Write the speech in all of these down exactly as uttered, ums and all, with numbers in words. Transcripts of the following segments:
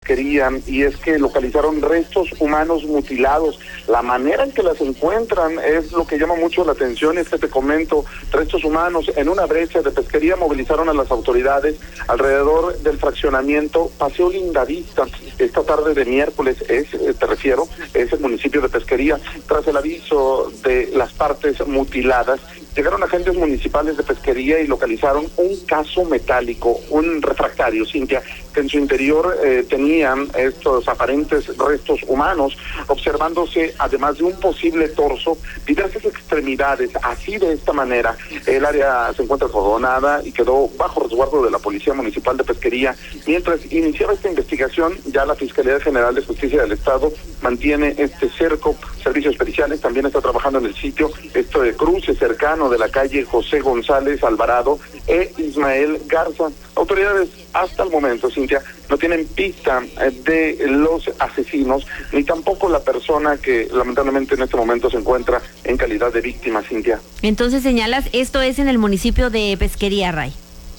Pesquería, y es que localizaron restos humanos mutilados. La manera en que las encuentran es lo que llama mucho la atención. Es que te comento, restos humanos en una brecha de Pesquería. Movilizaron a las autoridades alrededor del fraccionamiento Paseo Lindavista esta tarde de miércoles, es, te refiero, es el municipio de Pesquería. Tras el aviso de las partes mutiladas, llegaron agentes municipales de Pesquería y localizaron un caso metálico, un refractario, Cintia, que en su interior eh, tenían estos aparentes restos humanos, observándose, además de un posible torso, diversas extremidades. Así, de esta manera, el área se encuentra acordonada y quedó bajo resguardo de la Policía Municipal de Pesquería. Mientras iniciaba esta investigación, ya la Fiscalía General de Justicia del Estado mantiene este cerco. Servicios periciales también está trabajando en el sitio, esto de cruce cercano de la calle José González Alvarado e Ismael Garza. Autoridades hasta el momento, Cintia, no tienen pista de los asesinos, ni tampoco la persona que lamentablemente en este momento se encuentra en calidad de víctima, Cintia. Entonces señalas, esto es en el municipio de Pesquería, Ray.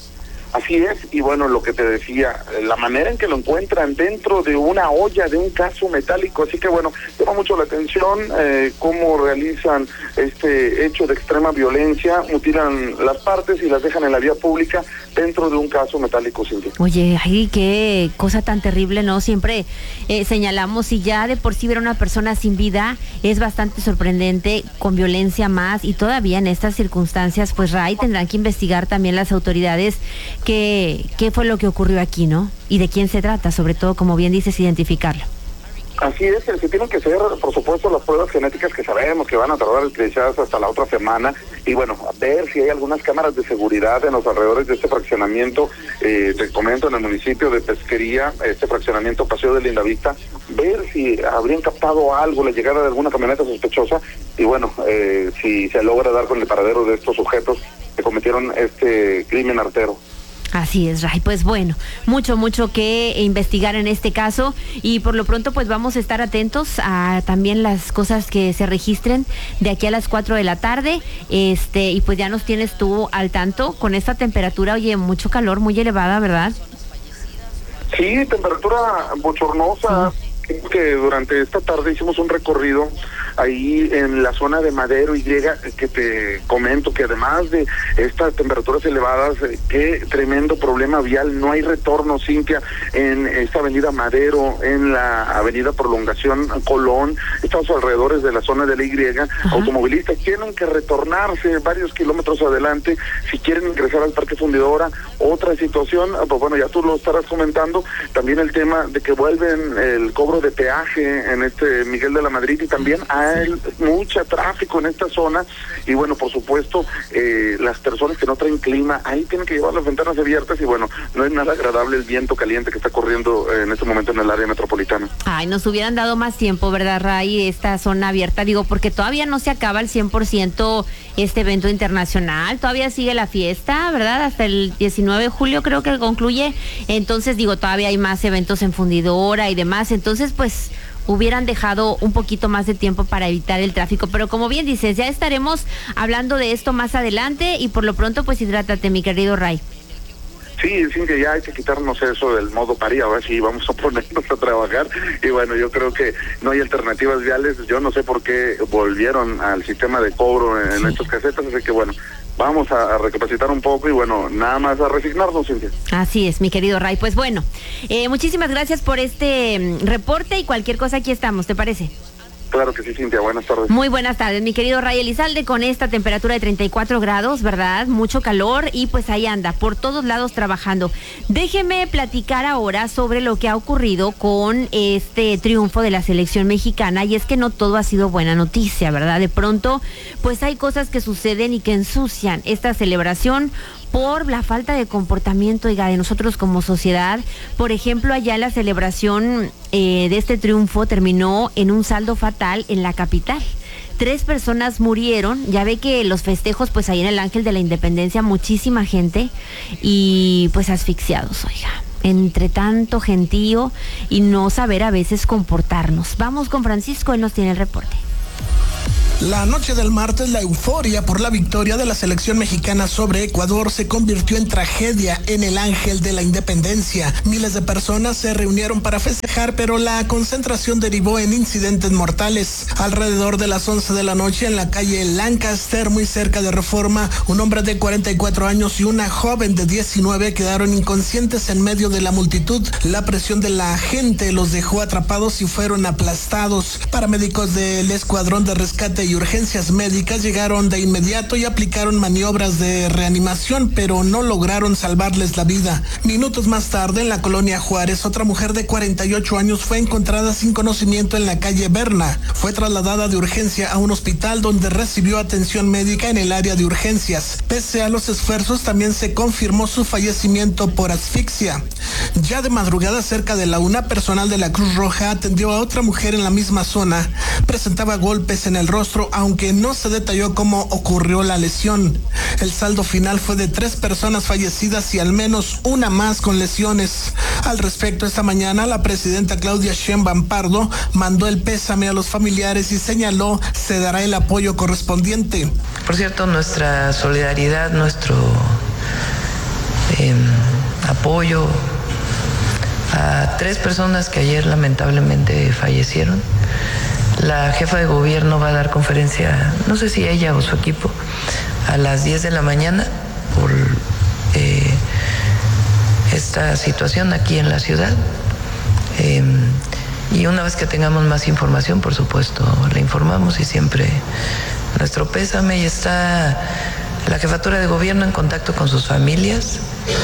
Así es, y bueno, lo que te decía, la manera en que lo encuentran dentro de una olla de un caso metálico, así que bueno, llama mucho la atención eh, cómo realizan este hecho de extrema violencia, mutilan las partes y las dejan en la vía pública dentro de un caso metálico, Cintia. Oye, ay, qué cosa tan terrible, ¿no? Siempre eh, señalamos, si ya de por sí ver a una persona sin vida es bastante sorprendente, con violencia más, y todavía en estas circunstancias, pues Ray, tendrán que investigar también las autoridades qué, qué fue lo que ocurrió aquí, ¿no? Y de quién se trata, sobre todo, como bien dices, identificarlo. Así es, se tienen que hacer, por supuesto, las pruebas genéticas que sabemos que van a tardar utilizadas hasta la otra semana, y bueno, a ver si hay algunas cámaras de seguridad en los alrededores de este fraccionamiento, eh, te comento, en el municipio de Pesquería, este fraccionamiento Paseo de Lindavista, ver si habrían captado algo, la llegada de alguna camioneta sospechosa, y bueno, eh, si se logra dar con el paradero de estos sujetos que cometieron este crimen artero. Así es, Ray. Pues bueno, mucho, mucho que investigar en este caso, y por lo pronto pues vamos a estar atentos a también las cosas que se registren de aquí a las cuatro de la tarde, este y pues ya nos tienes tú al tanto con esta temperatura. Oye, mucho calor, muy elevada, ¿verdad? Sí, temperatura bochornosa. Sí. Que durante esta tarde hicimos un recorrido ahí en la zona de Madero y Griega, que te comento que además de estas temperaturas elevadas, eh, qué tremendo problema vial. No hay retorno, Cintia, en esta avenida Madero, en la avenida Prolongación Colón, estos alrededores de la zona de la Y. Ajá. Automovilistas tienen que retornarse varios kilómetros adelante si quieren ingresar al Parque Fundidora. Otra situación, pues bueno, ya tú lo estarás comentando, también el tema de que vuelven el cobro de peaje en este Miguel de la Madrid, y también hay mucho tráfico en esta zona, y bueno, por supuesto, eh, las personas que no traen clima, ahí tienen que llevar las ventanas abiertas, y bueno, no es nada agradable el viento caliente que está corriendo en este momento en el área metropolitana. Ay, nos hubieran dado más tiempo, ¿verdad, Ray? Esta zona abierta, digo, porque todavía no se acaba al cien por ciento este evento internacional, todavía sigue la fiesta, ¿verdad? Hasta el diecinueve de julio creo que concluye, entonces digo, todavía hay más eventos en Fundidora y demás, entonces pues hubieran dejado un poquito más de tiempo para evitar el tráfico, pero como bien dices, ya estaremos hablando de esto más adelante, y por lo pronto pues hidrátate, mi querido Ray. Sí, sí, que ya hay que quitarnos eso del modo parí, ahora sí vamos a ponernos a trabajar, y bueno, yo creo que no hay alternativas viales. Yo no sé por qué volvieron al sistema de cobro en, sí. estos casetas, así que bueno, vamos a, a recapacitar un poco, y bueno, nada más a resignarnos, Cintia. Así es, mi querido Ray. Pues bueno, eh, muchísimas gracias por este reporte, y cualquier cosa aquí estamos, ¿te parece? Claro que sí, Cintia, buenas tardes. Muy buenas tardes, mi querido Ray Elizalde, con esta temperatura de treinta y cuatro grados, ¿verdad? Mucho calor, y pues ahí anda, por todos lados trabajando. Déjeme platicar ahora sobre lo que ha ocurrido con este triunfo de la selección mexicana, y es que no todo ha sido buena noticia, ¿verdad? De pronto, pues hay cosas que suceden y que ensucian esta celebración por la falta de comportamiento, oiga, de nosotros como sociedad. Por ejemplo, allá la celebración eh, de este triunfo terminó en un saldo fatal en la capital. Tres personas murieron, ya ve que los festejos, pues ahí en el Ángel de la Independencia, muchísima gente, y pues asfixiados, oiga, entre tanto gentío y no saber a veces comportarnos. Vamos con Francisco, él nos tiene el reporte. La noche del martes, la euforia por la victoria de la selección mexicana sobre Ecuador se convirtió en tragedia en el Ángel de la Independencia. Miles de personas se reunieron para festejar, pero la concentración derivó en incidentes mortales. Alrededor de las once de la noche, en la calle Lancaster, muy cerca de Reforma, un hombre de cuarenta y cuatro años y una joven de diecinueve quedaron inconscientes en medio de la multitud. La presión de la gente los dejó atrapados y fueron aplastados. Paramédicos del Escuadrón de Rescate y Urgencias Médicas llegaron de inmediato y aplicaron maniobras de reanimación, pero no lograron salvarles la vida. Minutos más tarde, en la colonia Juárez, otra mujer de cuarenta y ocho años fue encontrada sin conocimiento en la calle Berna. Fue trasladada de urgencia a un hospital donde recibió atención médica en el área de urgencias. Pese a los esfuerzos, también se confirmó su fallecimiento por asfixia. Ya de madrugada, cerca de la una, personal de la Cruz Roja atendió a otra mujer en la misma zona. Presentaba golpes en el rostro, aunque no se detalló cómo ocurrió la lesión. El saldo final fue de tres personas fallecidas y al menos una más con lesiones. Al respecto, esta mañana la presidenta Claudia Sheinbaum Pardo mandó el pésame a los familiares y señaló se dará el apoyo correspondiente. Por cierto, nuestra solidaridad, nuestro eh, apoyo a tres personas que ayer lamentablemente fallecieron. La jefa de gobierno va a dar conferencia, no sé si ella o su equipo, a las diez de la mañana por eh, esta situación aquí en la ciudad. Eh, y una vez que tengamos más información, por supuesto, la informamos y siempre nuestro pésame. Y está la jefatura de gobierno en contacto con sus familias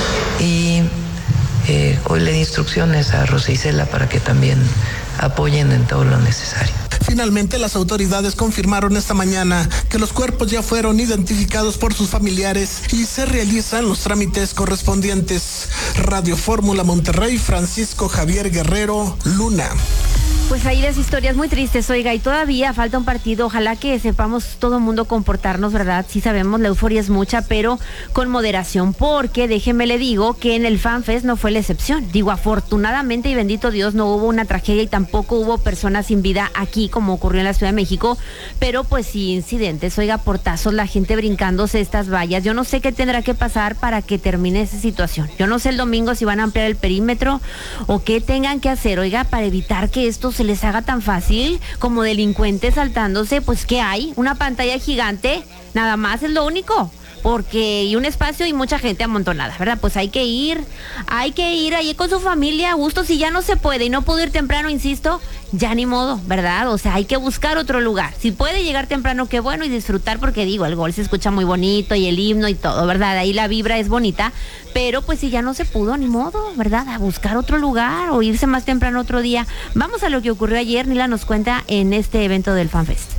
y eh, hoy le di instrucciones a Rosa Isela para que también apoyen en todo lo necesario. Finalmente, las autoridades confirmaron esta mañana que los cuerpos ya fueron identificados por sus familiares y se realizan los trámites correspondientes. Radio Fórmula Monterrey, Francisco Javier Guerrero, Luna. Pues ahí las historias muy tristes, oiga, y todavía falta un partido. Ojalá que sepamos todo el mundo comportarnos, ¿verdad? Sí sabemos, la euforia es mucha, pero con moderación, porque déjeme le digo que en el FanFest no fue la excepción. Digo, afortunadamente y bendito Dios no hubo una tragedia y tampoco hubo personas sin vida aquí como ocurrió en la Ciudad de México, pero pues sí incidentes, oiga, portazos, la gente brincándose estas vallas. Yo no sé qué tendrá que pasar para que termine esa situación. Yo no sé el domingo si van a ampliar el perímetro o qué tengan que hacer, oiga, para evitar que esto se les haga tan fácil como delincuentes saltándose. Pues ¿qué hay? Una pantalla gigante, nada más es lo único, porque y un espacio y mucha gente amontonada, ¿verdad? Pues hay que ir, hay que ir ahí con su familia a gusto. Si ya no se puede y no puedo ir temprano, insisto, ya ni modo, ¿verdad? O sea, hay que buscar otro lugar. Si puede llegar temprano, qué bueno, y disfrutar, porque digo, el gol se escucha muy bonito y el himno y todo, ¿verdad? Ahí la vibra es bonita, pero pues si ya no se pudo, ni modo, ¿verdad? A buscar otro lugar o irse más temprano otro día. Vamos a lo que ocurrió ayer. Nila nos cuenta en este evento del FanFest.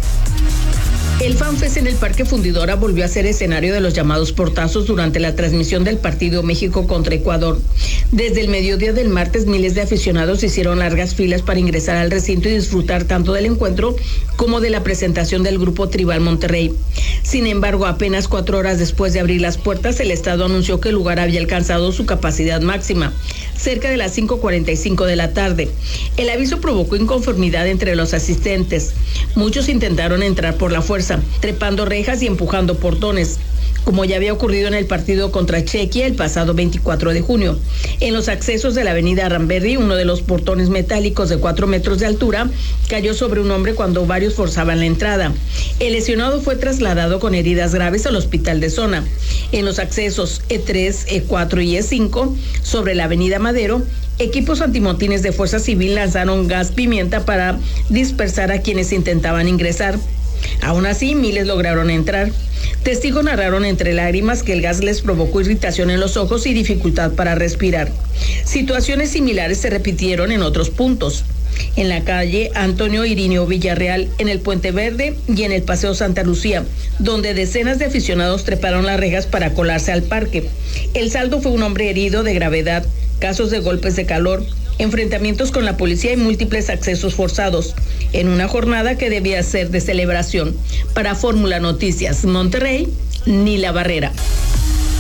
El FanFest en el Parque Fundidora volvió a ser escenario de los llamados portazos durante la transmisión del partido México contra Ecuador. Desde el mediodía del martes, miles de aficionados hicieron largas filas para ingresar al recinto y disfrutar tanto del encuentro como de la presentación del grupo Tribal Monterrey. Sin embargo, apenas cuatro horas después de abrir las puertas, el Estado anunció que el lugar había alcanzado su capacidad máxima, cerca de las cinco cuarenta y cinco de la tarde. El aviso provocó inconformidad entre los asistentes. Muchos intentaron entrar por la fuerza, trepando rejas y empujando portones, como ya había ocurrido en el partido contra Chequia el pasado veinticuatro de junio. En los accesos de la avenida Aramberri, uno de los portones metálicos de cuatro metros de altura cayó sobre un hombre cuando varios forzaban la entrada. El lesionado fue trasladado con heridas graves al hospital de zona. En los accesos E tres, E cuatro y E cinco, sobre la avenida Madero, equipos antimotines de Fuerza Civil lanzaron gas pimienta para dispersar a quienes intentaban ingresar. Aún así, miles lograron entrar. Testigos narraron entre lágrimas que el gas les provocó irritación en los ojos y dificultad para respirar. Situaciones similares se repitieron en otros puntos. En la calle Antonio Irineo Villarreal, en el Puente Verde y en el Paseo Santa Lucía, donde decenas de aficionados treparon las rejas para colarse al parque. El saldo fue un hombre herido de gravedad, casos de golpes de calor, enfrentamientos con la policía y múltiples accesos forzados, en una jornada que debía ser de celebración. Para Fórmula Noticias Monterrey, Nila Barrera.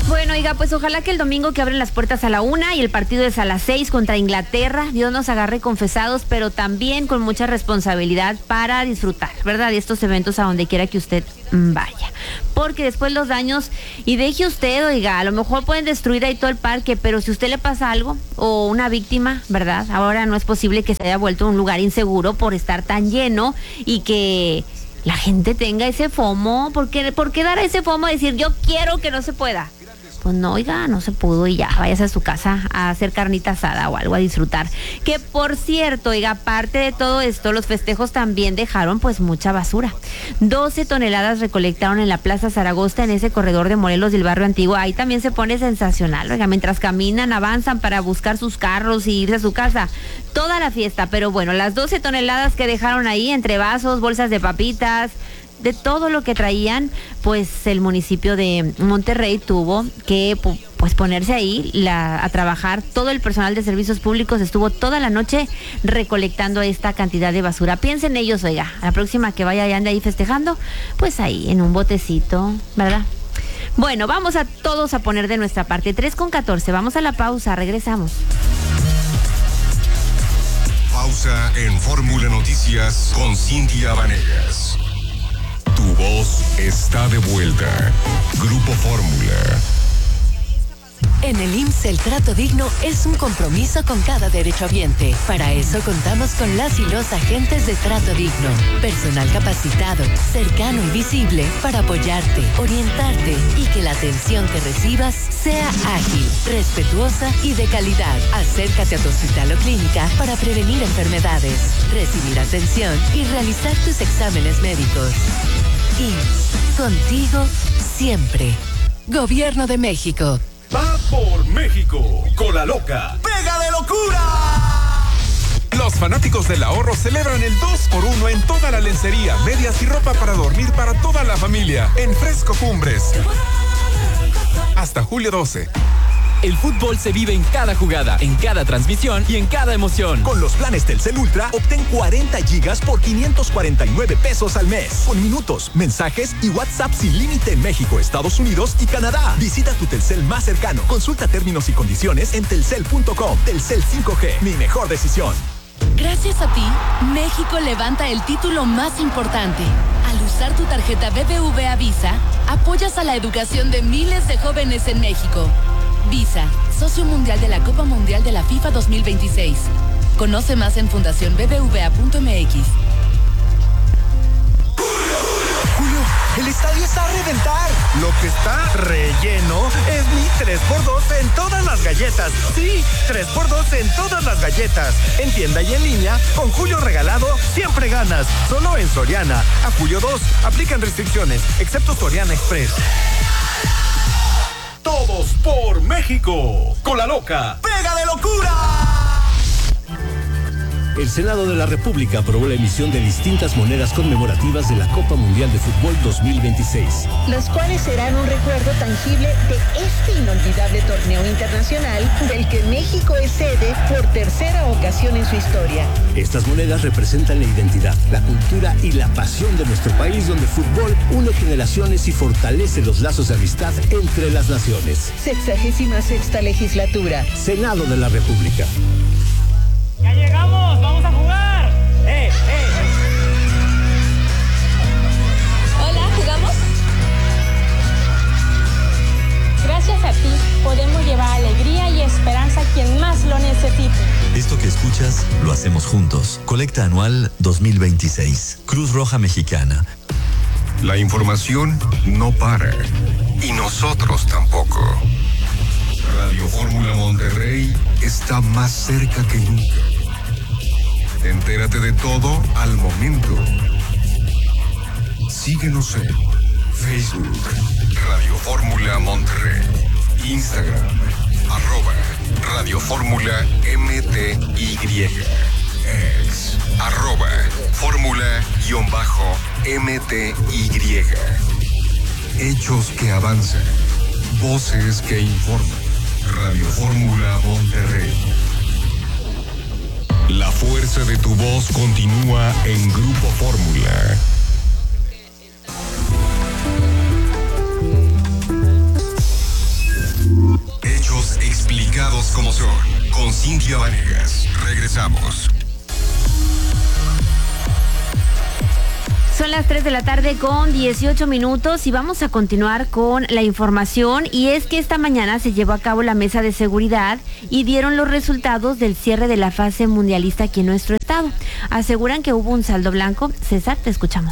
Bueno, oiga, pues ojalá que el domingo que abren las puertas a la una y el partido es a las seis contra Inglaterra, Dios nos agarre confesados, pero también con mucha responsabilidad para disfrutar, ¿verdad? De estos eventos a donde quiera que usted vaya. Porque después los daños, y deje usted, oiga, a lo mejor pueden destruir ahí todo el parque, pero si usted le pasa algo, o una víctima, ¿verdad? Ahora no es posible que se haya vuelto un lugar inseguro por estar tan lleno y que la gente tenga ese FOMO. ¿Por qué, por qué dar ese FOMO a decir yo quiero que no se pueda? Pues no, oiga, no se pudo y ya, váyase a su casa a hacer carnita asada o algo, a disfrutar. Que por cierto, oiga, aparte de todo esto, los festejos también dejaron pues mucha basura. doce toneladas recolectaron en la Plaza Zaragoza, en ese corredor de Morelos del barrio antiguo. Ahí también se pone sensacional, oiga, mientras caminan, avanzan para buscar sus carros y irse a su casa. Toda la fiesta, pero bueno, las doce toneladas que dejaron ahí entre vasos, bolsas de papitas, de todo lo que traían, pues el municipio de Monterrey tuvo que pues ponerse ahí la, a trabajar. Todo el personal de servicios públicos estuvo toda la noche recolectando esta cantidad de basura. Piensen ellos, oiga, a la próxima que vaya y ande ahí festejando, pues ahí en un botecito, ¿verdad? Bueno, vamos a todos a poner de nuestra parte. tres con catorce, vamos a la pausa, regresamos. Pausa en Fórmula Noticias con Cintia Vanegas. Tu voz está de vuelta. Grupo Fórmula. En el I M S S el trato digno es un compromiso con cada derechohabiente. Para eso contamos con las y los agentes de trato digno. Personal capacitado, cercano y visible para apoyarte, orientarte y que la atención que recibas sea ágil, respetuosa y de calidad. Acércate a tu hospital o clínica para prevenir enfermedades, recibir atención y realizar tus exámenes médicos. I M S S, contigo siempre. Gobierno de México. Va por México, con la loca. ¡Pega de locura! Los fanáticos del ahorro celebran el dos por uno en toda la lencería, medias y ropa para dormir para toda la familia en Fresco Cumbres. Hasta julio doce. El fútbol se vive en cada jugada, en cada transmisión y en cada emoción. Con los planes Telcel Ultra, obtén cuarenta gigas por quinientos cuarenta y nueve pesos al mes. Con minutos, mensajes y WhatsApp sin límite en México, Estados Unidos y Canadá. Visita tu Telcel más cercano. Consulta términos y condiciones en telcel punto com. Telcel cinco G, mi mejor decisión. Gracias a ti, México levanta el título más importante. Al usar tu tarjeta B B V A Visa, apoyas a la educación de miles de jóvenes en México. Visa, socio mundial de la Copa Mundial de la FIFA dos mil veintiséis. Conoce más en fundación b b v a punto m x. Julio, el estadio está a reventar. Lo que está relleno es mi tres por dos en todas las galletas. Sí, tres por dos en todas las galletas. En tienda y en línea, con Julio regalado, siempre ganas. Solo en Soriana. A julio dos, aplican restricciones, excepto Soriana Express. Todos por México, con la loca. ¡Pega de locura! El Senado de la República aprobó la emisión de distintas monedas conmemorativas de la Copa Mundial de Fútbol dos mil veintiséis. Las cuales serán un recuerdo tangible de este inolvidable torneo internacional del que México es sede por tercera ocasión en su historia. Estas monedas representan la identidad, la cultura y la pasión de nuestro país, donde el fútbol une generaciones y fortalece los lazos de amistad entre las naciones. Sexagésima sexta legislatura. Senado de la República. ¡Ya llegamos! ¡Vamos a jugar! ¡Eh, eh! Hola, ¿jugamos? Gracias a ti podemos llevar alegría y esperanza a quien más lo necesite. Esto que escuchas lo hacemos juntos. Colecta anual dos mil veintiséis. Cruz Roja Mexicana. La información no para. Y nosotros tampoco. Radio Fórmula Monterrey está más cerca que nunca. Entérate de todo al momento. Síguenos en Facebook, Radio Fórmula Monterrey, Instagram, arroba Radio Fórmula M T Y, ex, arroba Fórmula-M T Y. Hechos que avanzan, voces que informan. Radio Fórmula Monterrey. La fuerza de tu voz continúa en Grupo Fórmula. Explicados como son, con Cintia Vanegas. Regresamos. Son las tres de la tarde con dieciocho minutos y vamos a continuar con la información, y es que esta mañana se llevó a cabo la mesa de seguridad y dieron los resultados del cierre de la fase mundialista aquí en nuestro estado. Aseguran que hubo un saldo blanco. César, te escuchamos.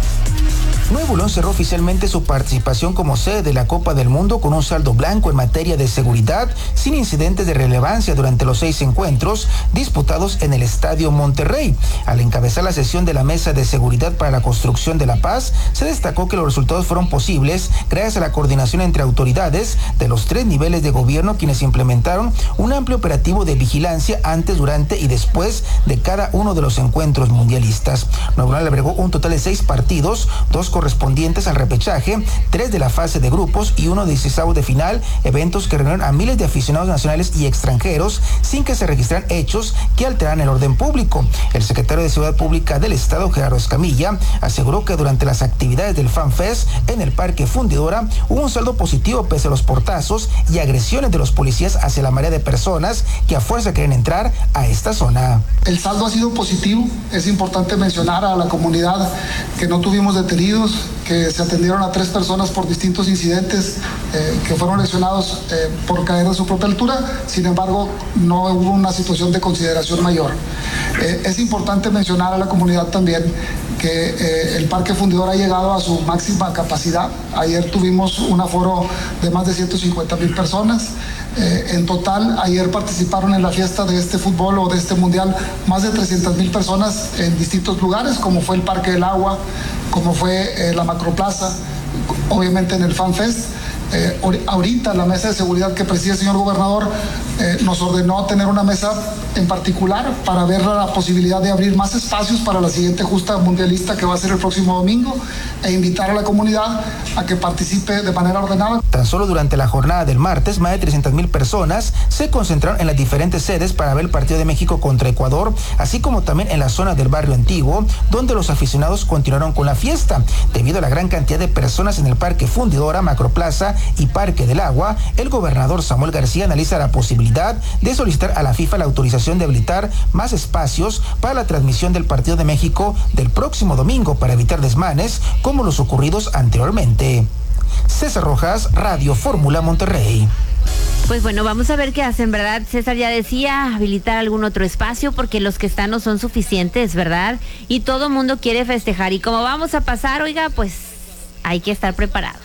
Nuevo León cerró oficialmente su participación como sede de la Copa del Mundo con un saldo blanco en materia de seguridad, sin incidentes de relevancia durante los seis encuentros disputados en el Estadio Monterrey. Al encabezar la sesión de la Mesa de Seguridad para la Construcción de la Paz, se destacó que los resultados fueron posibles gracias a la coordinación entre autoridades de los tres niveles de gobierno, quienes implementaron un amplio operativo de vigilancia antes, durante y después de cada uno de los encuentros mundialistas. Nuevo León albergó un total de seis partidos, dos correspondientes al repechaje, tres de la fase de grupos y uno de dieciseisavos de final, eventos que reunieron a miles de aficionados nacionales y extranjeros sin que se registraran hechos que alteraran el orden público. El secretario de Seguridad Pública del Estado, Gerardo Escamilla, aseguró que durante las actividades del FanFest en el Parque Fundidora hubo un saldo positivo pese a los portazos y agresiones de los policías hacia la mayoría de personas que a fuerza quieren entrar a esta zona. El saldo ha sido positivo. Es importante mencionar a la comunidad que no tuvimos detenidos, que se atendieron a tres personas por distintos incidentes eh, que fueron lesionados eh, por caer de su propia altura. Sin embargo, no hubo una situación de consideración mayor. Eh, es importante mencionar a la comunidad también que eh, el Parque Fundidor ha llegado a su máxima capacidad. Ayer tuvimos un aforo de más de ciento cincuenta mil personas. Eh, en total, ayer participaron en la fiesta de este fútbol o de este mundial más de trescientas mil personas en distintos lugares, como fue el Parque del Agua, como fue eh, la Macroplaza, obviamente en el FanFest. Eh, ahorita la mesa de seguridad que preside el señor gobernador eh, nos ordenó tener una mesa en particular para ver la posibilidad de abrir más espacios para la siguiente justa mundialista que va a ser el próximo domingo, e invitar a la comunidad a que participe de manera ordenada. Tan solo durante la jornada del martes, más de trescientas mil personas se concentraron en las diferentes sedes para ver el partido de México contra Ecuador, así como también en la zona del barrio antiguo, donde los aficionados continuaron con la fiesta. Debido a la gran cantidad de personas en el Parque Fundidora, Macroplaza y Parque del Agua, el gobernador Samuel García analiza la posibilidad de solicitar a la FIFA la autorización de habilitar más espacios para la transmisión del partido de México del próximo domingo para evitar desmanes como los ocurridos anteriormente. César Rojas, Radio Fórmula Monterrey. Pues bueno, vamos a ver qué hacen, ¿verdad? César ya decía habilitar algún otro espacio porque los que están no son suficientes, ¿verdad? Y todo mundo quiere festejar, y como vamos a pasar, oiga, pues hay que estar preparados.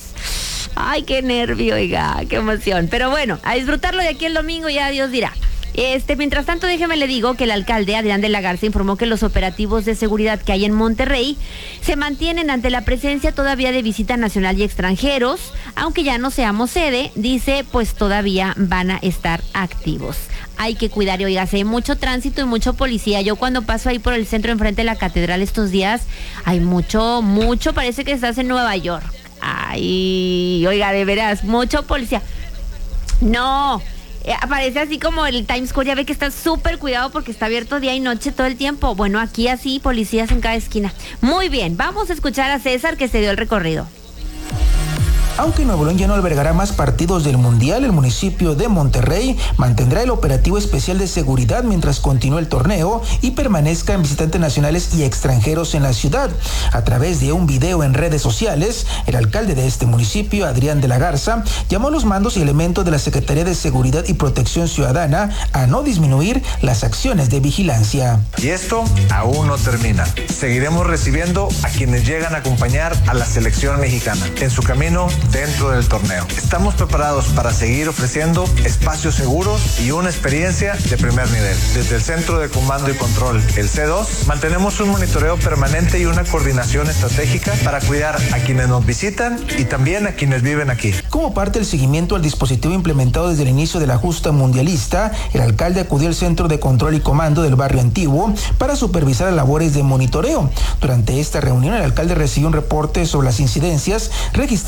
Ay, qué nervio, oiga, qué emoción. Pero bueno, a disfrutarlo de aquí el domingo, ya Dios dirá. Este, mientras tanto, déjeme le digo que el alcalde Adrián de la Garza informó que los operativos de seguridad que hay en Monterrey se mantienen ante la presencia todavía de visita nacional y extranjeros, aunque ya no seamos sede, dice, pues todavía van a estar activos. Hay que cuidar, y oiga, hay mucho tránsito y mucho policía. Yo cuando paso ahí por el centro enfrente de la catedral estos días, hay mucho, mucho, parece que estás en Nueva York. Ay, oiga, de veras, mucho policía. No, eh, aparece así como el Times Square, ya ve que está súper cuidado porque está abierto día y noche todo el tiempo. Bueno, aquí así, policías en cada esquina. Muy bien, vamos a escuchar a César, que se dio el recorrido. Aunque Nuevo León ya no albergará más partidos del Mundial, el municipio de Monterrey mantendrá el operativo especial de seguridad mientras continúe el torneo y permanezcan visitantes nacionales y extranjeros en la ciudad. A través de un video en redes sociales, el alcalde de este municipio, Adrián de la Garza, llamó a los mandos y elementos de la Secretaría de Seguridad y Protección Ciudadana a no disminuir las acciones de vigilancia. Y esto aún no termina. Seguiremos recibiendo a quienes llegan a acompañar a la selección mexicana en su camino dentro del torneo. Estamos preparados para seguir ofreciendo espacios seguros y una experiencia de primer nivel. Desde el Centro de Comando y Control, el C dos, mantenemos un monitoreo permanente y una coordinación estratégica para cuidar a quienes nos visitan y también a quienes viven aquí. Como parte del seguimiento al dispositivo implementado desde el inicio de la justa mundialista, el alcalde acudió al Centro de Control y Comando del barrio antiguo para supervisar las labores de monitoreo. Durante esta reunión, el alcalde recibió un reporte sobre las incidencias registradas en el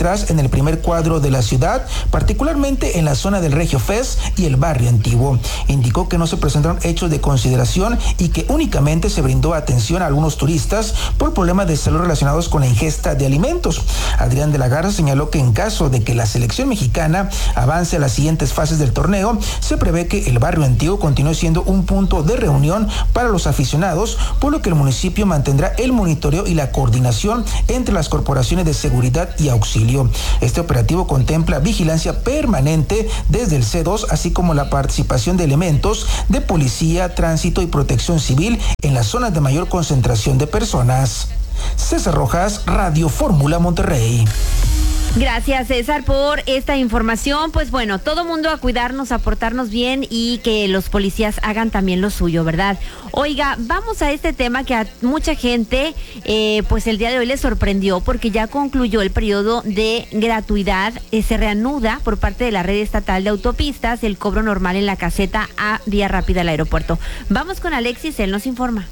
el primer cuadro de la ciudad, particularmente en la zona del Regio Fest y el barrio antiguo. Indicó que no se presentaron hechos de consideración y que únicamente se brindó atención a algunos turistas por problemas de salud relacionados con la ingesta de alimentos. Adrián de la Garza señaló que en caso de que la selección mexicana avance a las siguientes fases del torneo, se prevé que el barrio antiguo continúe siendo un punto de reunión para los aficionados, por lo que el municipio mantendrá el monitoreo y la coordinación entre las corporaciones de seguridad y auxilio. Este operativo contempla vigilancia permanente desde el C dos, así como la participación de elementos de policía, tránsito y protección civil en las zonas de mayor concentración de personas. César Rojas, Radio Fórmula Monterrey. Gracias, César, por esta información. Pues bueno, todo mundo a cuidarnos, a portarnos bien y que los policías hagan también lo suyo, ¿verdad? Oiga, vamos a este tema que a mucha gente, eh, pues el día de hoy les sorprendió porque ya concluyó el periodo de gratuidad. Eh, se reanuda por parte de la red estatal de autopistas el cobro normal en la caseta a vía rápida al aeropuerto. Vamos con Alexis, él nos informa.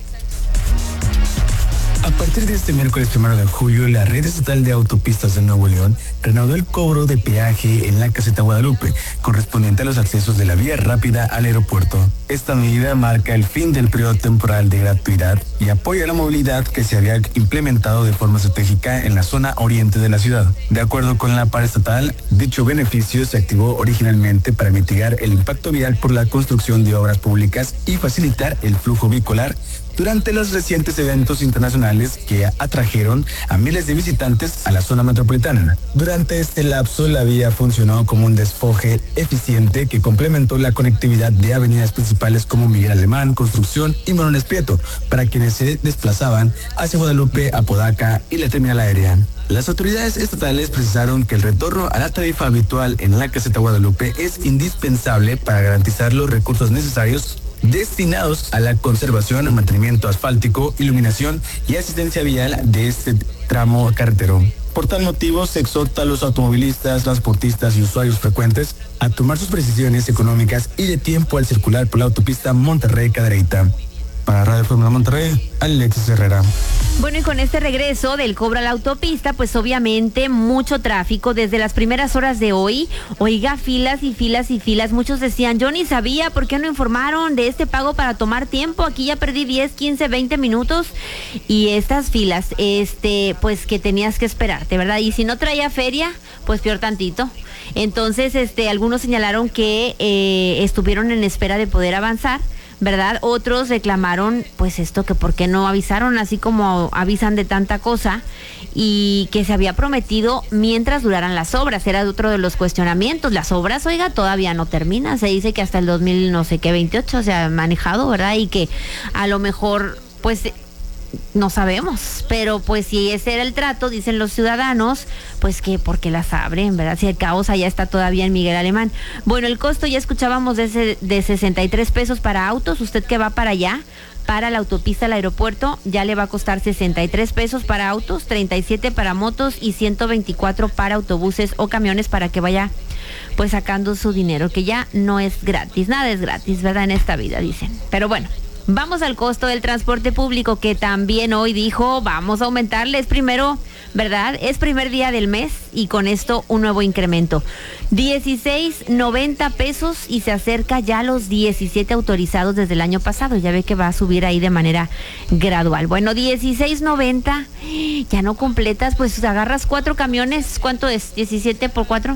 A partir de este miércoles primero de julio, la Red Estatal de Autopistas de Nuevo León reanudó el cobro de peaje en la caseta Guadalupe, correspondiente a los accesos de la vía rápida al aeropuerto. Esta medida marca el fin del periodo temporal de gratuidad y apoya la movilidad que se había implementado de forma estratégica en la zona oriente de la ciudad. De acuerdo con la paraestatal, dicho beneficio se activó originalmente para mitigar el impacto vial por la construcción de obras públicas y facilitar el flujo vehicular durante los recientes eventos internacionales que atrajeron a miles de visitantes a la zona metropolitana. Durante este lapso, la vía funcionó como un desfogue eficiente que complementó la conectividad de avenidas principales como Miguel Alemán, Construcción y Morones Prieto, para quienes se desplazaban hacia Guadalupe, Apodaca y la terminal aérea. Las autoridades estatales precisaron que el retorno a la tarifa habitual en la caseta Guadalupe es indispensable para garantizar los recursos necesarios destinados a la conservación, mantenimiento asfáltico, iluminación y asistencia vial de este tramo carretero. Por tal motivo, se exhorta a los automovilistas, transportistas y usuarios frecuentes a tomar sus precisiones económicas y de tiempo al circular por la autopista Monterrey-Cadereyta. Para Radio Fórmula Monterrey, Alexis Herrera. Bueno, y con este regreso del cobro a la autopista, pues obviamente mucho tráfico desde las primeras horas de hoy. Oiga, filas y filas y filas. Muchos decían, yo ni sabía, ¿por qué no informaron de este pago para tomar tiempo? Aquí ya perdí diez, quince, veinte minutos. Y estas filas, este, pues que tenías que esperarte, ¿verdad? Y si no traía feria, pues peor tantito. Entonces, este, algunos señalaron que eh, estuvieron en espera de poder avanzar, ¿verdad? Otros reclamaron, pues esto, que por qué no avisaron, así como avisan de tanta cosa, y que se había prometido mientras duraran las obras. Era otro de los cuestionamientos. Las obras, oiga, todavía no terminan. Se dice que hasta el dos mil no sé qué, veintiocho se ha manejado, ¿verdad? Y que a lo mejor, pues no sabemos, pero pues si ese era el trato, dicen los ciudadanos, pues que porque las abren, ¿verdad? Si el caos allá está todavía en Miguel Alemán. Bueno, el costo ya escuchábamos de, ese, de sesenta y tres pesos para autos. Usted que va para allá, para la autopista al aeropuerto, ya le va a costar sesenta y tres pesos para autos, treinta y siete para motos y ciento veinticuatro para autobuses o camiones, para que vaya pues sacando su dinero, que ya no es gratis, nada es gratis, ¿verdad? En esta vida, dicen. Pero bueno, vamos al costo del transporte público, que también hoy dijo, vamos a aumentarles primero, ¿verdad? Es primer día del mes y con esto un nuevo incremento. dieciséis noventa pesos y se acerca ya a los diecisiete autorizados desde el año pasado. Ya ve que va a subir ahí de manera gradual. Bueno, dieciséis noventa, ya no completas, pues agarras cuatro camiones. ¿Cuánto es? diecisiete por cuatro.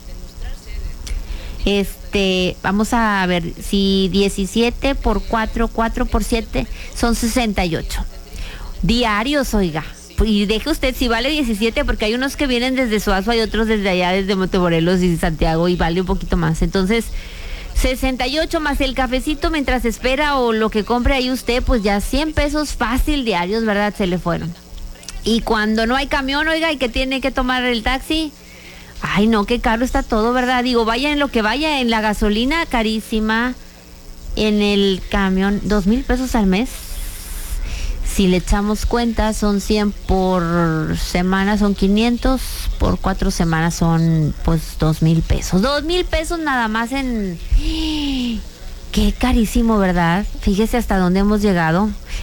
Este, vamos a ver, si diecisiete por cuatro, cuatro por siete, son sesenta y ocho. Diarios, oiga. Y deje usted si vale diecisiete, porque hay unos que vienen desde Suazo, hay otros desde allá, desde Montemorelos y Santiago, y vale un poquito más. Entonces, sesenta y ocho más el cafecito mientras espera o lo que compre ahí usted, pues ya cien pesos fácil diarios, ¿verdad? Se le fueron. Y cuando no hay camión, oiga, y que tiene que tomar el taxi, ay no, qué caro está todo, ¿verdad? Digo, vaya en lo que vaya, en la gasolina carísima, en el camión, dos mil pesos al mes. Si le echamos cuenta, son cien por semana, son quinientos, por cuatro semanas son pues dos mil pesos. Dos mil pesos nada más en... Qué carísimo, ¿verdad? Fíjese hasta dónde hemos llegado.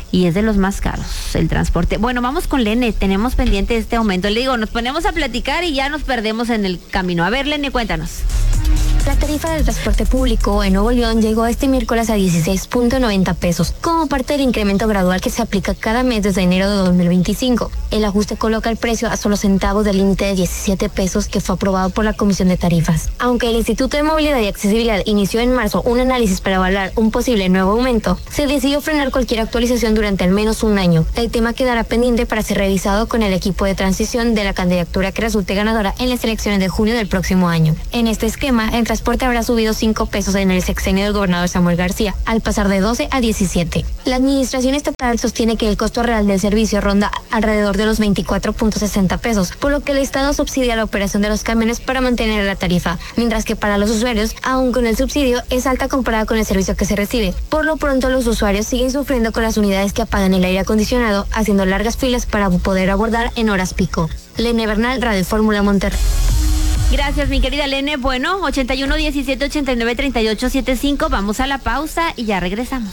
y es de los más caros el transporte. Bueno, vamos con Lene, tenemos pendiente este aumento. Le digo, nos ponemos a platicar y ya nos perdemos en el camino. A ver, Lene, cuéntanos. La tarifa del transporte público en Nuevo León llegó este miércoles a dieciséis punto noventa pesos, como parte del incremento gradual que se aplica cada mes desde enero de dos mil veinticinco. El ajuste coloca el precio a solo centavos del límite de diecisiete pesos que fue aprobado por la Comisión de Tarifas. Aunque el Instituto de Movilidad y Accesibilidad inició en marzo un análisis para evaluar un posible nuevo aumento, se decidió frenar cualquier actualización durante al menos un año. El tema quedará pendiente para ser revisado con el equipo de transición de la candidatura que resulte ganadora en las elecciones de junio del próximo año. En este esquema, el transporte habrá subido cinco pesos en el sexenio del gobernador Samuel García, al pasar de doce a diecisiete. La administración estatal sostiene que el costo real del servicio ronda alrededor de los veinticuatro punto sesenta pesos, por lo que el Estado subsidia la operación de los camiones para mantener la tarifa, mientras que para los usuarios, aun con el subsidio, es alta comparada con el servicio que se recibe. Por lo pronto, los usuarios siguen sufriendo con las unidades que apagan el aire acondicionado, haciendo largas filas para poder abordar en horas pico. Lene Bernal, Radio Fórmula Monterrey. Gracias, mi querida Lene. Bueno, ochenta y uno diecisiete ochenta y nueve treinta y ocho setenta y cinco. Vamos a la pausa y ya regresamos.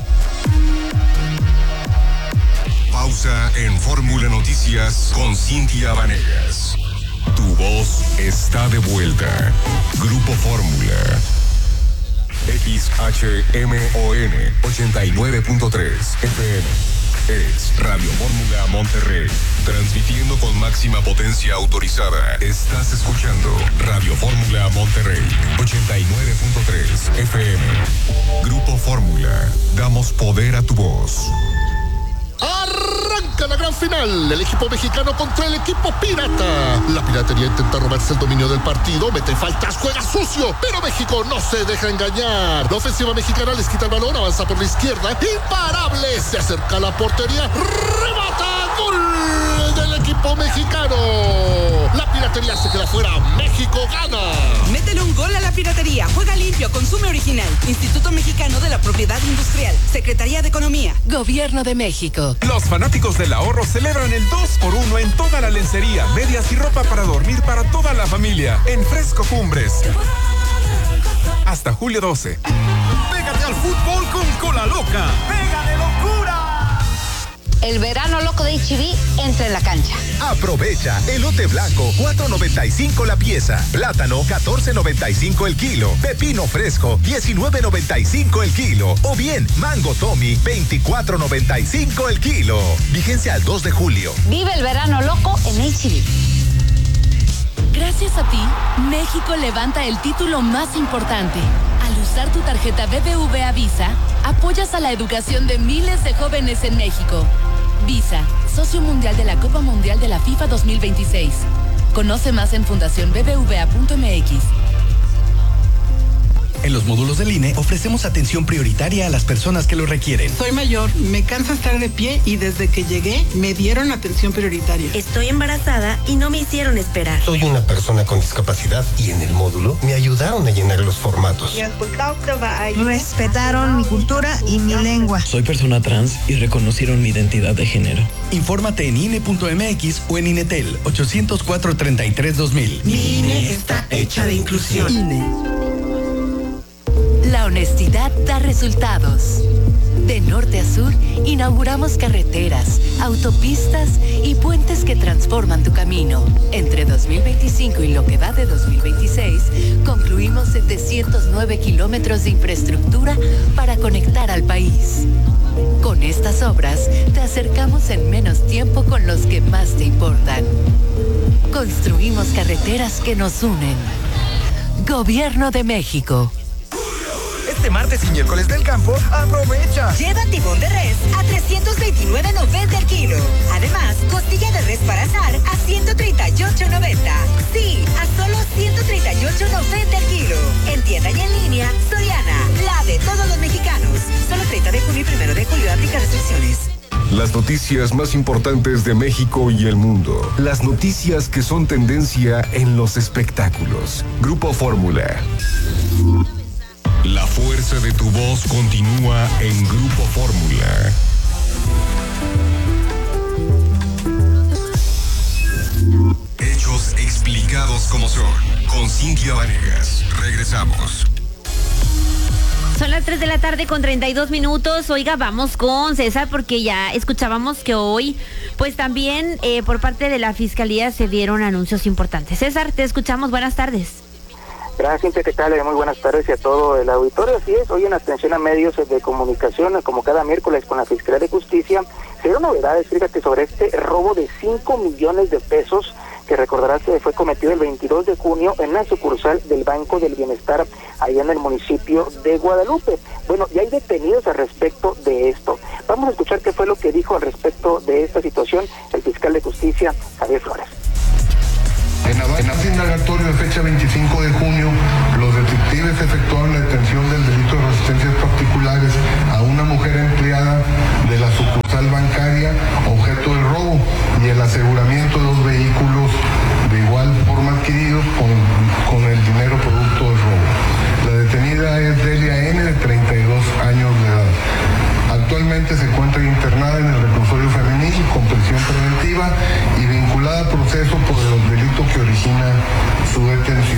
Pausa en Fórmula Noticias con Cintia Vanegas. Tu voz está de vuelta. Grupo Fórmula. X H M O N ochenta y nueve punto tres F M. Es Radio Fórmula Monterrey, transmitiendo con máxima potencia autorizada. Estás escuchando Radio Fórmula Monterrey, ochenta y nueve punto tres F M. Grupo Fórmula, damos poder a tu voz. Arranca la gran final, el equipo mexicano contra el equipo pirata. La piratería intenta robarse el dominio del partido, mete faltas, juega sucio, pero México no se deja engañar. La ofensiva mexicana les quita el balón, avanza por la izquierda, imparable, se acerca a la portería, remata, gol del equipo mexicano. La piratería se queda fuera, México gana. Métele un gol a la piratería, juega limpio, consume original. Instituto Mexicano de la Propiedad Industrial, Secretaría de Economía, Gobierno de México. Los fanáticos del ahorro celebran el dos por uno en toda la lencería, medias y ropa para dormir para toda la familia en Fresco Cumbres. Hasta julio doce. Pégate al fútbol con Cola Loca. ¡Pega de locura! El verano loco de H E B entra en la cancha. Aprovecha elote blanco, cuatro noventa y cinco la pieza. Plátano, catorce noventa y cinco el kilo. Pepino fresco, diecinueve noventa y cinco el kilo. O bien, mango Tommy, veinticuatro noventa y cinco el kilo. Vigencia al dos de julio. Vive el verano loco en H E B. Gracias a ti, México levanta el título más importante. Al usar tu tarjeta B B V A Visa, apoyas a la educación de miles de jóvenes en México. Visa, socio mundial de la Copa Mundial de la FIFA dos mil veintiséis. Conoce más en fundación b b v a punto m x. En los módulos del I N E ofrecemos atención prioritaria a las personas que lo requieren. Soy mayor, me cansa estar de pie y desde que llegué me dieron atención prioritaria. Estoy embarazada y no me hicieron esperar. Soy una persona con discapacidad y en el módulo me ayudaron a llenar los formatos. Respetaron mi cultura y mi lengua. Soy persona trans y reconocieron mi identidad de género. Infórmate en I N E punto m x o en Inetel ochocientos cuatro treinta y tres dos mil. Mi I N E está hecha de inclusión. I N E. La honestidad da resultados. De norte a sur, inauguramos carreteras, autopistas y puentes que transforman tu camino. Entre dos mil veinticinco y lo que va de dos mil veintiséis, concluimos setecientos nueve kilómetros de infraestructura para conectar al país. Con estas obras, te acercamos en menos tiempo con los que más te importan. Construimos carreteras que nos unen. Gobierno de México. Este martes y miércoles del campo, aprovecha. Lleva tibón de res a trescientos veintinueve noventa el kilo. Además, costilla de res para asar a ciento treinta y ocho noventa. Sí, a solo ciento treinta y ocho noventa el kilo. En tienda y en línea, Soriana, la de todos los mexicanos. Solo treinta de junio y primero de julio aplica restricciones. Las noticias más importantes de México y el mundo. Las noticias que son tendencia en los espectáculos. Grupo Fórmula. La fuerza de tu voz continúa en Grupo Fórmula. Hechos explicados como son. Con Cintia Vanegas. Regresamos. Son las tres de la tarde con treinta y dos minutos. Oiga, vamos con César porque ya escuchábamos que hoy, pues también eh, por parte de la Fiscalía se dieron anuncios importantes. César, te escuchamos. Buenas tardes. Gracias, ¿qué tal? Muy buenas tardes y a todo el auditorio. Así es, hoy en atención a medios de comunicación, como cada miércoles con la Fiscalía de Justicia, se dieron novedades, fíjate, sobre este robo de cinco millones de pesos que recordarás que fue cometido el veintidós de junio en la sucursal del Banco del Bienestar allá en el municipio de Guadalupe. Bueno, ya hay detenidos al respecto de esto. Vamos a escuchar qué fue lo que dijo al respecto de esta situación el fiscal de Justicia, Javier Flores. En avance indagatorio de fecha veinticinco de junio, los detectives efectuaron la detención del delito de resistencias particulares a una mujer empleada de la sucursal bancaria, objeto del robo, y el aseguramiento de dos vehículos de igual forma adquiridos con, con el dinero producto del robo. La detenida es Delia N, de treinta y dos años de edad. Actualmente se encuentra internada en el reclusorio femenil con prisión preventiva y vinculada a proceso por el delito que origina su detención.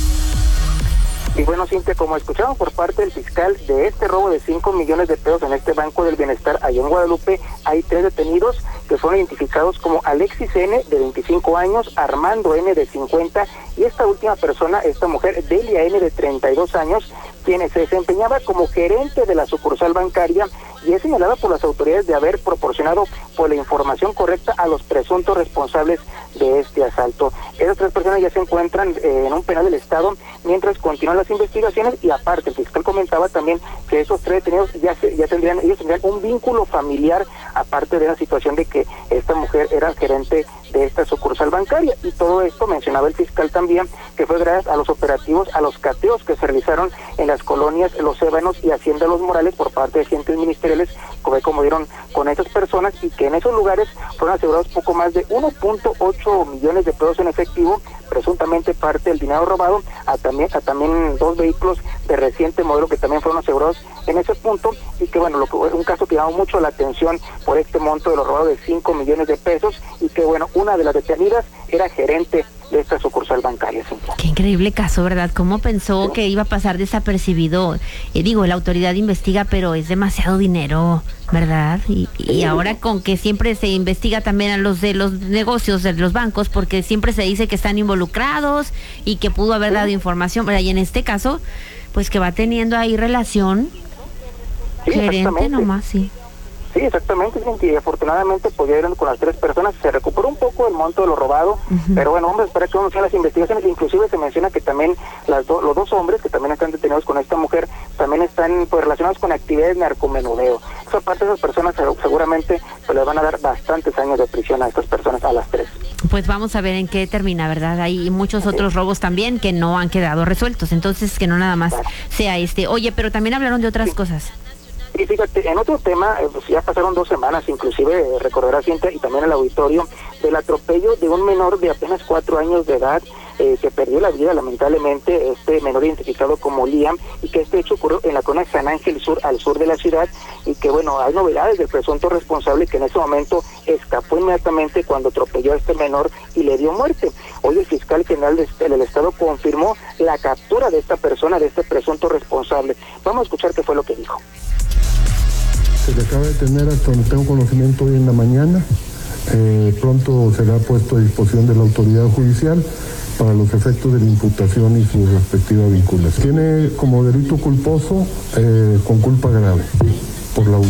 Y bueno, Cintia, como escuchamos por parte del fiscal, de este robo de cinco millones de pesos en este Banco del Bienestar allá en Guadalupe, hay tres detenidos que fueron identificados como Alexis N, de veinticinco años, Armando N, de cincuenta, y esta última persona, esta mujer, Delia N, de treinta y dos años, quien se desempeñaba como gerente de la sucursal bancaria y es señalada por las autoridades de haber proporcionado por la información correcta a los presuntos responsables de este asalto. Esas tres personas ya se encuentran eh, en un penal del Estado mientras continúan las investigaciones, y aparte el fiscal comentaba también que esos tres detenidos ya se, ya tendrían ellos tendrían un vínculo familiar, aparte de la situación de que esta mujer era gerente de esta sucursal bancaria, y todo esto mencionaba el fiscal también que fue gracias a los operativos, a los cateos que se realizaron en las colonias Los Ébanos y Hacienda Los Morales por parte de agentes ministeriales, como, como dieron con esas personas, y que en esos lugares fueron asegurados poco más de uno punto ocho millones de pesos en efectivo, presuntamente parte del dinero robado, a también a también dos vehículos de reciente modelo que también fueron asegurados en ese punto, y que bueno, lo que, un caso que llamó mucho la atención por este monto de los robados de cinco millones de pesos, y que bueno, una de las detenidas era gerente de esta sucursal bancaria. ¿Sí? Qué increíble caso, ¿verdad? ¿Cómo pensó ¿Sí? que iba a pasar desapercibido? Eh, digo, la autoridad investiga, pero es demasiado dinero, ¿verdad? Y, y sí, ahora sí. con que siempre se investiga también a los de los negocios, de los bancos, porque siempre se dice que están involucrados y que pudo haber sí. dado información, ¿verdad? Y en este caso, pues que va teniendo ahí relación sí, gerente nomás, sí. Sí, exactamente, y afortunadamente pudieron con las tres personas, se recuperó un poco el monto de lo robado, uh-huh. pero bueno, hombre, espera que vamos a las investigaciones, inclusive se menciona que también las do, los dos hombres que también están detenidos con esta mujer, también están pues relacionados con actividades de narcomenudeo. Esa parte de esas personas seguramente pues, les van a dar bastantes años de prisión a estas personas, a las tres. Pues vamos a ver en qué termina, ¿verdad? Hay muchos sí. otros robos también que no han quedado resueltos, entonces que no nada más claro. sea este. Oye, pero también hablaron de otras sí. cosas. Y fíjate, en otro tema, eh, pues ya pasaron dos semanas, inclusive eh, recordará Cintia y también el auditorio, del atropello de un menor de apenas cuatro años de edad eh, que perdió la vida lamentablemente, este menor identificado como Liam, y que este hecho ocurrió en la zona de San Ángel Sur, al sur de la ciudad, y que bueno, hay novedades del presunto responsable que en ese momento escapó inmediatamente cuando atropelló a este menor y le dio muerte. Hoy el fiscal general de, del Estado confirmó la captura de esta persona, de este presunto responsable. Vamos a escuchar qué fue lo que dijo. Se le acaba de tener, hasta donde tengo conocimiento, hoy en la mañana. Eh, pronto será puesto a disposición de la autoridad judicial para los efectos de la imputación y su respectiva vinculación. Tiene como delito culposo eh, con culpa grave por la U.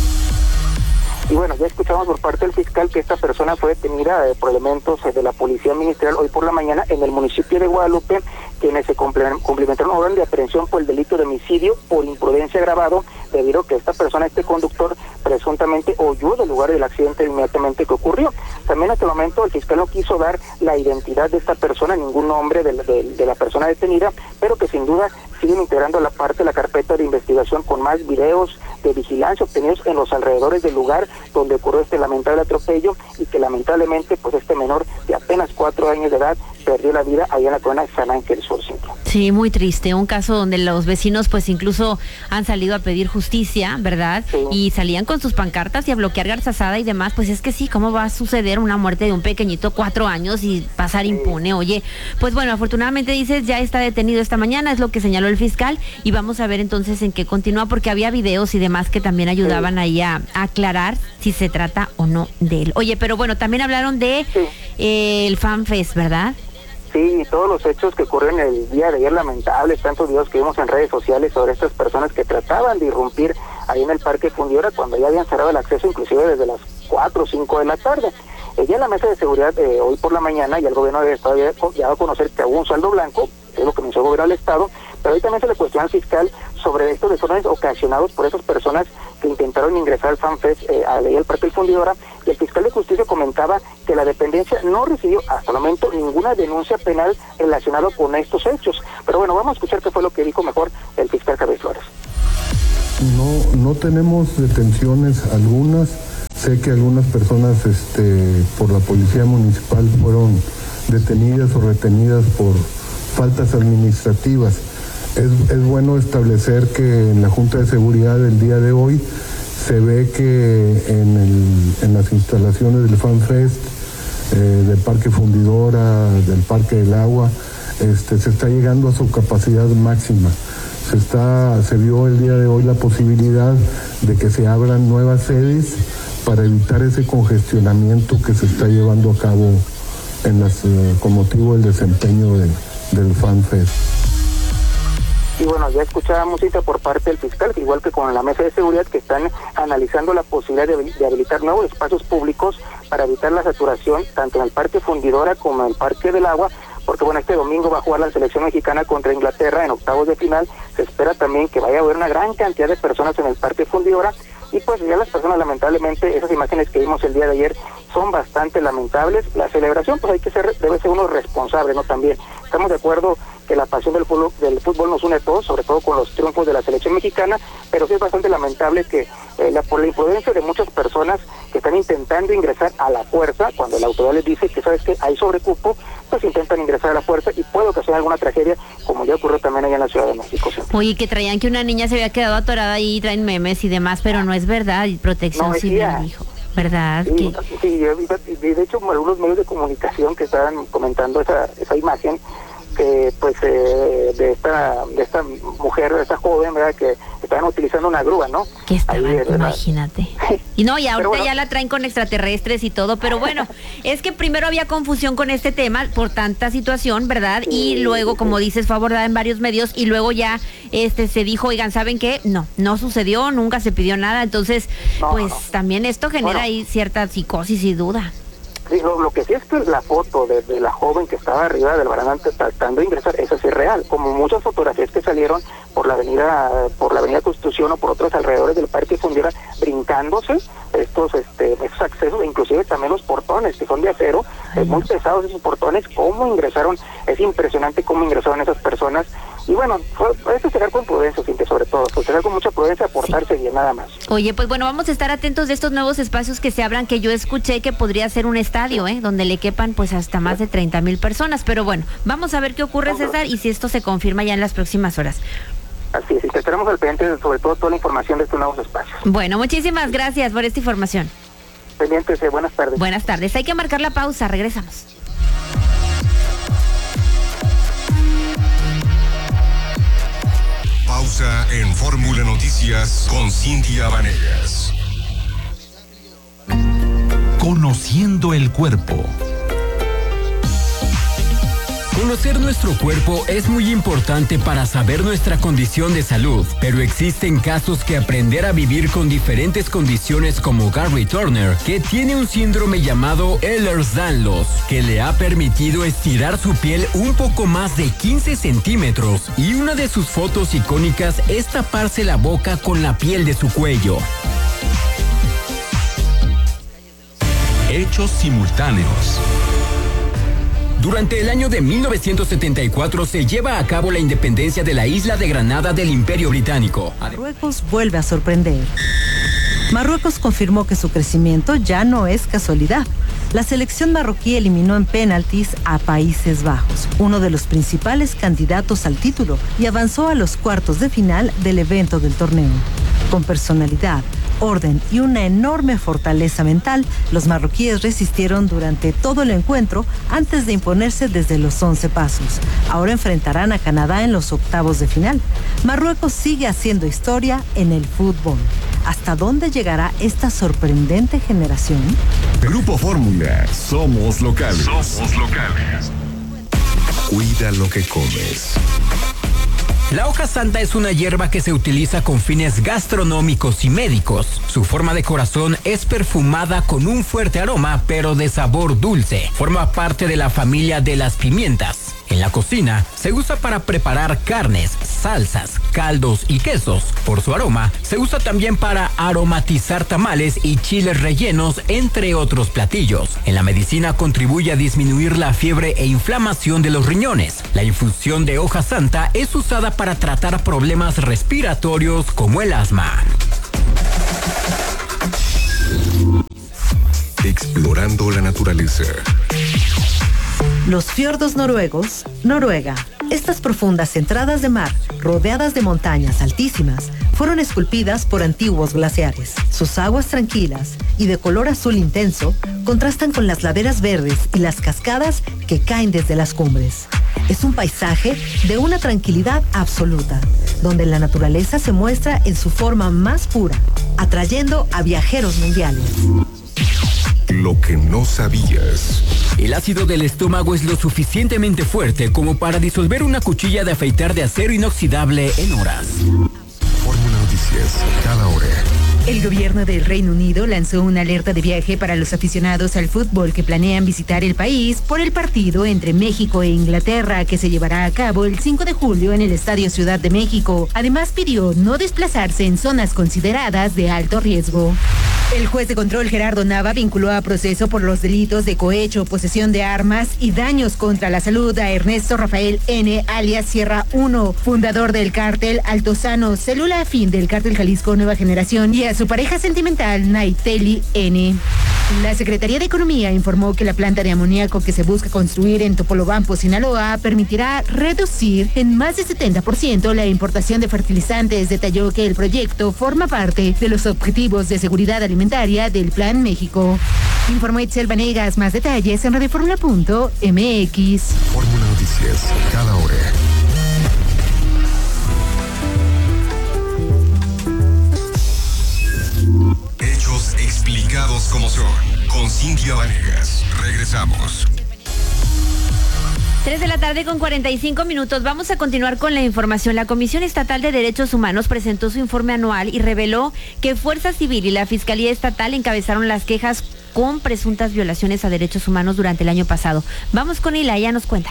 Y bueno, ya escuchamos por parte del fiscal que esta persona fue detenida eh, por elementos eh, de la policía ministerial hoy por la mañana en el municipio de Guadalupe, quienes se cumplimentaron una orden de aprehensión por el delito de homicidio por imprudencia agravado, debido a que esta persona, este conductor, presuntamente huyó del lugar del accidente inmediatamente que ocurrió. También hasta el momento el fiscal no quiso dar la identidad de esta persona, ningún nombre de, de, de la persona detenida, pero que sin duda siguen integrando la parte de la carpeta de investigación con más videos de vigilancia obtenidos en los alrededores del lugar donde ocurrió este lamentable atropello, y que lamentablemente pues este menor de apenas cuatro años de edad perdió la vida allá en la zona de San Ángel Sur. Sí, muy triste, un caso donde los vecinos pues incluso han salido a pedir justicia, ¿verdad? Sí. Y salían con sus pancartas y a bloquear garzazada y demás, pues es que sí, ¿cómo va a suceder una muerte de un pequeñito cuatro años y pasar sí. impune? Oye, pues bueno, afortunadamente dices, ya está detenido esta mañana, es lo que señaló el el fiscal y vamos a ver entonces en qué continúa, porque había videos y demás que también ayudaban sí. ahí a, a aclarar si se trata o no de él. Oye, pero bueno, también hablaron de sí. eh, el FanFest, ¿verdad? Sí, y todos los hechos que ocurrieron el día de ayer, lamentables, tantos videos que vimos en redes sociales sobre estas personas que trataban de irrumpir ahí en el Parque Fundidora cuando ya habían cerrado el acceso, inclusive desde las cuatro o cinco de la tarde. Ya en la mesa de seguridad eh, hoy por la mañana ya el gobierno había estado ya dado a conocer que hubo un saldo blanco, es lo que anunció el gobierno del Estado, pero hoy también se le cuestiona al fiscal sobre estos desórdenes ocasionados por esas personas que intentaron ingresar al FanFest eh, a la ley del Parque del Fundidora, y el fiscal de justicia comentaba que la dependencia no recibió hasta el momento ninguna denuncia penal relacionada con estos hechos. Pero bueno, vamos a escuchar qué fue lo que dijo mejor el fiscal Javier Flores. No, no tenemos detenciones algunas. Sé que algunas personas este, por la policía municipal fueron detenidas o retenidas por faltas administrativas. Es, es bueno establecer que en la Junta de Seguridad del día de hoy se ve que en, el, en las instalaciones del FanFest, eh, del Parque Fundidora, del Parque del Agua, este, se está llegando a su capacidad máxima. Se, está, se vio el día de hoy la posibilidad de que se abran nuevas sedes para evitar ese congestionamiento que se está llevando a cabo en las, eh, con motivo del desempeño de, del FanFest. Y bueno, ya escuchábamos cita por parte del fiscal, igual que con la mesa de seguridad, que están analizando la posibilidad de, de habilitar nuevos espacios públicos para evitar la saturación tanto en el Parque Fundidora como en el Parque del Agua, porque bueno, este domingo va a jugar la selección mexicana contra Inglaterra en octavos de final. Se espera también que vaya a haber una gran cantidad de personas en el Parque Fundidora, y pues ya las personas, lamentablemente, esas imágenes que vimos el día de ayer son bastante lamentables. La celebración, pues hay que ser, debe ser uno responsable, ¿no? También estamos de acuerdo que la pasión del fútbol, del fútbol nos une a todos, sobre todo con los triunfos de la selección mexicana, pero sí es bastante lamentable que eh, la, por la imprudencia de muchas personas que están intentando ingresar a la fuerza, cuando la autoridad les dice que sabes que hay sobrecupo, pues intentan ingresar a la fuerza y puede ocasionar alguna tragedia, como ya ocurrió también allá en la Ciudad de México. ¿Sí? Oye, que traían que una niña se había quedado atorada ahí, traen memes y demás, pero no es verdad, y Protección Civil dijo, ¿verdad? Sí, que... sí, de hecho algunos medios de comunicación que estaban comentando esa, esa imagen, que pues eh, de esta de esta mujer, de esta joven, ¿verdad? Que estaban utilizando una grúa, ¿no? Que estaban, ahí, imagínate. Y no, y ahorita bueno, ya la traen con extraterrestres y todo, pero bueno, es que primero había confusión con este tema por tanta situación, ¿verdad? Sí, y luego, sí, como dices, fue abordada en varios medios y luego ya este se dijo, oigan, ¿saben qué? No, no sucedió, nunca se pidió nada, entonces, no, pues no. también esto genera bueno. ahí cierta psicosis y duda. Sí, lo, lo que sí es que la foto de, de la joven que estaba arriba del barandal tratando de ingresar, eso sí es real, como muchas fotografías que salieron por la avenida por la avenida Constitución o por otros alrededores del Parque Fundidora, brincándose estos este esos accesos, inclusive también los portones que son de acero, eh, muy pesados esos portones, cómo ingresaron, es impresionante cómo ingresaron esas personas. Y bueno, es tener con prudencia, sobre todo, pues tener con mucha prudencia, aportarse sí. bien, nada más. Oye, pues bueno, vamos a estar atentos de estos nuevos espacios que se abran, que yo escuché que podría ser un estadio, ¿eh? Donde le quepan pues hasta más de treinta mil personas, pero bueno, vamos a ver qué ocurre, César, y si esto se confirma ya en las próximas horas. Así es, y te estaremos al pendiente sobre todo toda la información de estos nuevos espacios. Bueno, muchísimas gracias por esta información. Pendientes, eh, buenas tardes. Buenas tardes, hay que marcar la pausa, regresamos. Pausa en Fórmula Noticias con Cintia Vanegas. Conociendo el cuerpo. Conocer nuestro cuerpo es muy importante para saber nuestra condición de salud, pero existen casos que aprender a vivir con diferentes condiciones, como Gary Turner, que tiene un síndrome llamado Ehlers-Danlos, que le ha permitido estirar su piel un poco más de quince centímetros, y una de sus fotos icónicas es taparse la boca con la piel de su cuello. Hechos simultáneos. Durante el año de mil novecientos setenta y cuatro se lleva a cabo la independencia de la isla de Granada del Imperio Británico. Marruecos vuelve a sorprender. Marruecos confirmó que su crecimiento ya no es casualidad. La selección marroquí eliminó en penaltis a Países Bajos, uno de los principales candidatos al título, y avanzó a los cuartos de final del evento del torneo. Con personalidad, orden y una enorme fortaleza mental, los marroquíes resistieron durante todo el encuentro antes de imponerse desde los once pasos. Ahora enfrentarán a Canadá en los octavos de final. Marruecos sigue haciendo historia en el fútbol. ¿Hasta dónde llegará esta sorprendente generación? Grupo Fórmula, somos locales. Somos locales. Cuida lo que comes. La hoja santa es una hierba que se utiliza con fines gastronómicos y médicos. Su forma de corazón es perfumada con un fuerte aroma, pero de sabor dulce. Forma parte de la familia de las pimientas. En la cocina se usa para preparar carnes, salsas, caldos y quesos. Por su aroma, se usa también para aromatizar tamales y chiles rellenos, entre otros platillos. En la medicina contribuye a disminuir la fiebre e inflamación de los riñones. La infusión de hoja santa es usada para tratar problemas respiratorios como el asma. Explorando la naturaleza. Los fiordos noruegos, Noruega. Estas profundas entradas de mar, rodeadas de montañas altísimas, fueron esculpidas por antiguos glaciares. Sus aguas tranquilas y de color azul intenso contrastan con las laderas verdes y las cascadas que caen desde las cumbres. Es un paisaje de una tranquilidad absoluta, donde la naturaleza se muestra en su forma más pura, atrayendo a viajeros mundiales. Lo que no sabías. El ácido del estómago es lo suficientemente fuerte como para disolver una cuchilla de afeitar de acero inoxidable en horas. Fórmula Noticias, cada hora. El gobierno del Reino Unido lanzó una alerta de viaje para los aficionados al fútbol que planean visitar el país por el partido entre México e Inglaterra que se llevará a cabo el cinco de julio en el Estadio Ciudad de México. Además pidió no desplazarse en zonas consideradas de alto riesgo. El juez de control Gerardo Nava vinculó a proceso por los delitos de cohecho, posesión de armas y daños contra la salud a Ernesto Rafael N., alias Sierra uno, fundador del cártel Altozano, célula afín del cártel Jalisco Nueva Generación, y a su pareja sentimental Naiteli N. La Secretaría de Economía informó que la planta de amoníaco que se busca construir en Topolobampo, Sinaloa, permitirá reducir en más de setenta por ciento la importación de fertilizantes. Detalló que el proyecto forma parte de los objetivos de seguridad alimentaria del Plan México. Informó Itzel Vanegas. Más detalles en radioformula punto m x. Fórmula Noticias, cada hora. Hechos explicados como son. Con Cintia Vanegas. Regresamos. tres de la tarde con cuarenta y cinco minutos. Vamos a continuar con la información. La Comisión Estatal de Derechos Humanos presentó su informe anual y reveló que Fuerza Civil y la Fiscalía Estatal encabezaron las quejas con presuntas violaciones a derechos humanos durante el año pasado. Vamos con Ilaya, nos cuenta.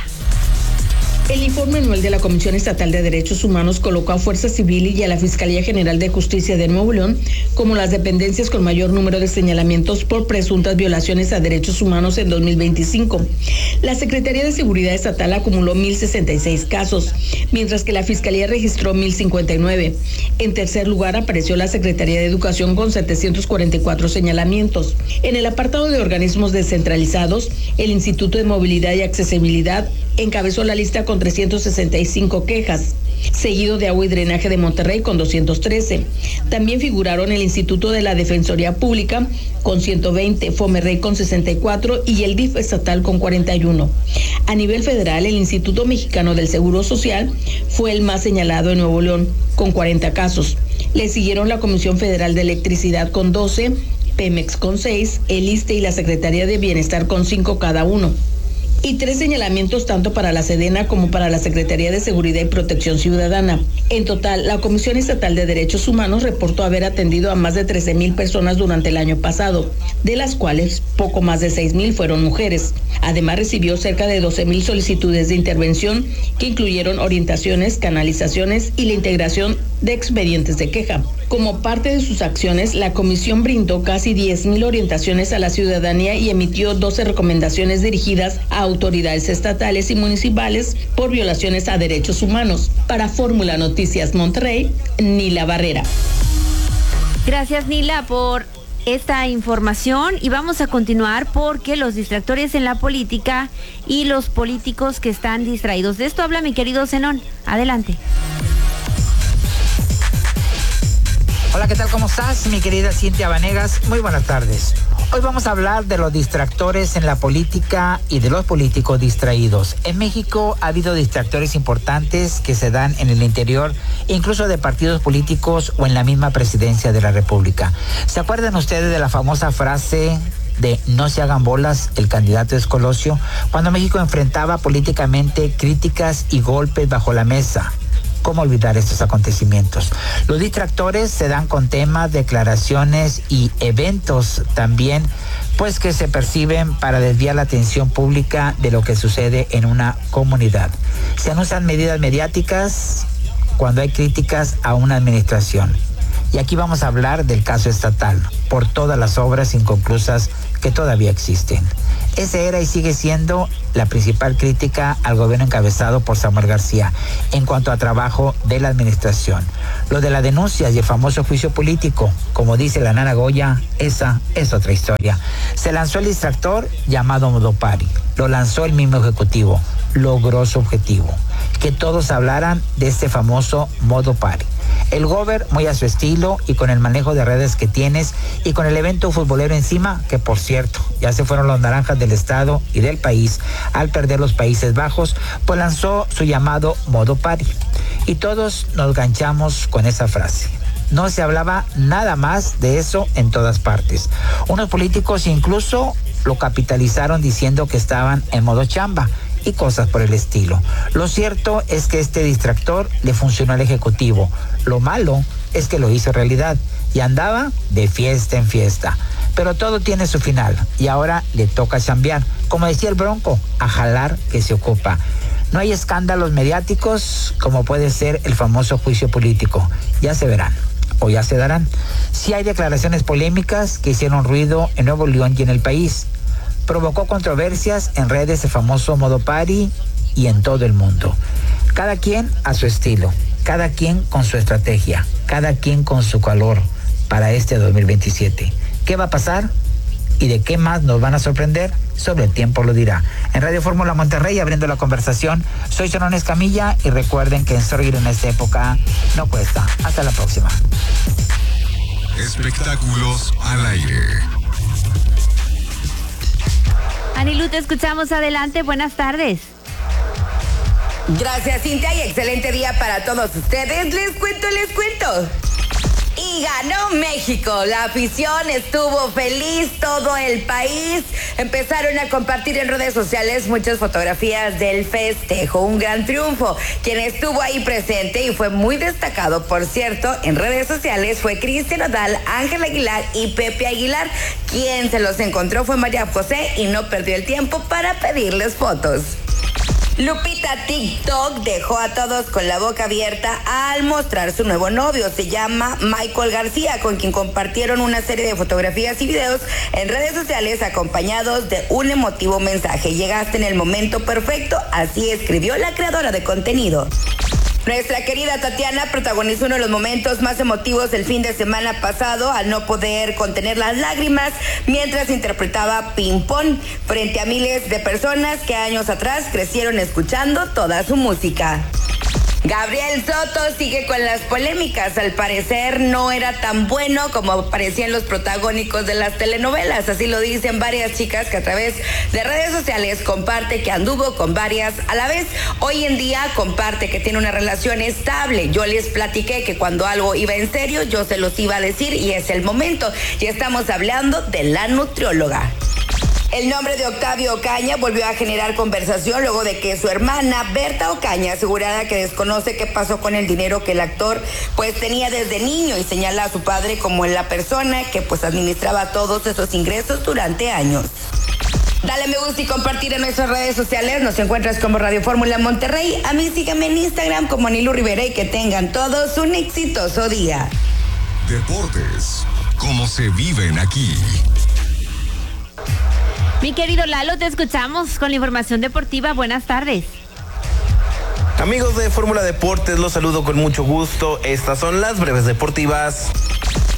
El informe anual de la Comisión Estatal de Derechos Humanos colocó a Fuerza Civil y a la Fiscalía General de Justicia de Nuevo León como las dependencias con mayor número de señalamientos por presuntas violaciones a derechos humanos en dos mil veinticinco. La Secretaría de Seguridad Estatal acumuló mil sesenta y seis casos, mientras que la Fiscalía registró mil cincuenta y nueve. En tercer lugar apareció la Secretaría de Educación con setecientos cuarenta y cuatro señalamientos. En el apartado de organismos descentralizados, el Instituto de Movilidad y Accesibilidad encabezó la lista con trescientas sesenta y cinco quejas, seguido de Agua y Drenaje de Monterrey con doscientos trece. También figuraron el Instituto de la Defensoría Pública con ciento veinte, Fomerrey con sesenta y cuatro y el D I F estatal con cuarenta y uno. A nivel federal, el Instituto Mexicano del Seguro Social fue el más señalado en Nuevo León, con cuarenta casos. Le siguieron la Comisión Federal de Electricidad con doce, Pemex con seis, el I S S S T E y la Secretaría de Bienestar con cinco cada uno. Y tres señalamientos tanto para la Sedena como para la Secretaría de Seguridad y Protección Ciudadana. En total, la Comisión Estatal de Derechos Humanos reportó haber atendido a más de trece mil personas durante el año pasado, de las cuales poco más de seis mil fueron mujeres. Además, recibió cerca de doce mil solicitudes de intervención que incluyeron orientaciones, canalizaciones y la integración de expedientes de queja. Como parte de sus acciones, la comisión brindó casi diez mil orientaciones a la ciudadanía y emitió doce recomendaciones dirigidas a autoridades estatales y municipales por violaciones a derechos humanos. Para Fórmula Noticias Monterrey, Nila Barrera. Gracias, Nila, por esta información, y vamos a continuar porque los distractores en la política y los políticos que están distraídos. De esto habla mi querido Zenón. Adelante. Hola, ¿qué tal? ¿Cómo estás, mi querida Cintia Vanegas? Muy buenas tardes. Hoy vamos a hablar de los distractores en la política y de los políticos distraídos. En México ha habido distractores importantes que se dan en el interior, incluso de partidos políticos o en la misma presidencia de la República. ¿Se acuerdan ustedes de la famosa frase de no se hagan bolas, el candidato es Colosio, cuando México enfrentaba políticamente críticas y golpes bajo la mesa? ¿Cómo olvidar estos acontecimientos? Los distractores se dan con temas, declaraciones y eventos también, pues que se perciben para desviar la atención pública de lo que sucede en una comunidad. Se anuncian medidas mediáticas cuando hay críticas a una administración. Y aquí vamos a hablar del caso estatal, por todas las obras inconclusas que todavía existen. Esa era y sigue siendo la principal crítica al gobierno encabezado por Samuel García en cuanto a trabajo de la administración. Lo de las denuncias y el famoso juicio político, como dice la Nana Goya, esa es otra historia. Se lanzó el distractor llamado Modopari, lo lanzó el mismo ejecutivo, logró su objetivo, que todos hablaran de este famoso Modopari. El gober muy a su estilo y con el manejo de redes que tienes y con el evento futbolero encima, que por cierto, ya se fueron los naranjas del estado y del país al perder los Países Bajos, pues lanzó su llamado Modopari. Y todos nos ganchamos con esa frase. No se hablaba nada más de eso en todas partes. Unos políticos incluso lo capitalizaron diciendo que estaban en modo chamba y cosas por el estilo. Lo cierto es que este distractor le funcionó al Ejecutivo. Lo malo es que lo hizo realidad y andaba de fiesta en fiesta. Pero todo tiene su final y ahora le toca chambear. Como decía el Bronco, a jalar que se ocupa. No hay escándalos mediáticos como puede ser el famoso juicio político. Ya se verán o ya se darán. Sí hay declaraciones polémicas que hicieron ruido en Nuevo León y en el país. Provocó controversias en redes el famoso Modopari y en todo el mundo. Cada quien a su estilo, cada quien con su estrategia, cada quien con su calor para este dos mil veintisiete. ¿Qué va a pasar? ¿Y de qué más nos van a sorprender? Sobre el tiempo lo dirá. En Radio Fórmula Monterrey, abriendo la conversación, soy Solón Escamilla y recuerden que sonreír en esta época no cuesta. Hasta la próxima. Espectáculos al aire. Anilú, te escuchamos. Adelante, buenas tardes. Gracias, Cintia, y excelente día para todos ustedes. Les cuento, les cuento. Y ganó México. La afición estuvo feliz, todo el país. Empezaron a compartir en redes sociales muchas fotografías del festejo. Un gran triunfo. Quien estuvo ahí presente y fue muy destacado, por cierto, en redes sociales fue Cristian Nodal, Ángel Aguilar y Pepe Aguilar. Quien se los encontró fue María José y no perdió el tiempo para pedirles fotos. Lupita TikTok dejó a todos con la boca abierta al mostrar su nuevo novio. Se llama Michael García, con quien compartieron una serie de fotografías y videos en redes sociales acompañados de un emotivo mensaje. Llegaste en el momento perfecto, así escribió la creadora de contenido. Nuestra querida Tatiana protagonizó uno de los momentos más emotivos del fin de semana pasado al no poder contener las lágrimas mientras interpretaba Ping Pong frente a miles de personas que años atrás crecieron escuchando toda su música. Gabriel Soto sigue con las polémicas. Al parecer no era tan bueno como parecían los protagónicos de las telenovelas. Así lo dicen varias chicas que a través de redes sociales comparte que anduvo con varias a la vez. Hoy en día comparte que tiene una relación estable. Yo les platiqué que cuando algo iba en serio yo se los iba a decir y es el momento. Y estamos hablando de la nutrióloga. El nombre de Octavio Ocaña volvió a generar conversación luego de que su hermana Berta Ocaña asegurara que desconoce qué pasó con el dinero que el actor pues tenía desde niño y señala a su padre como la persona que pues administraba todos esos ingresos durante años. Dale me gusta y compartir en nuestras redes sociales. Nos encuentras como Radio Fórmula Monterrey. A mí síganme en Instagram como Anilú Rivera y que tengan todos un exitoso día. Deportes, como se viven aquí. Mi querido Lalo, te escuchamos con la información deportiva. Buenas tardes. Amigos de Fórmula Deportes, los saludo con mucho gusto. Estas son las breves deportivas.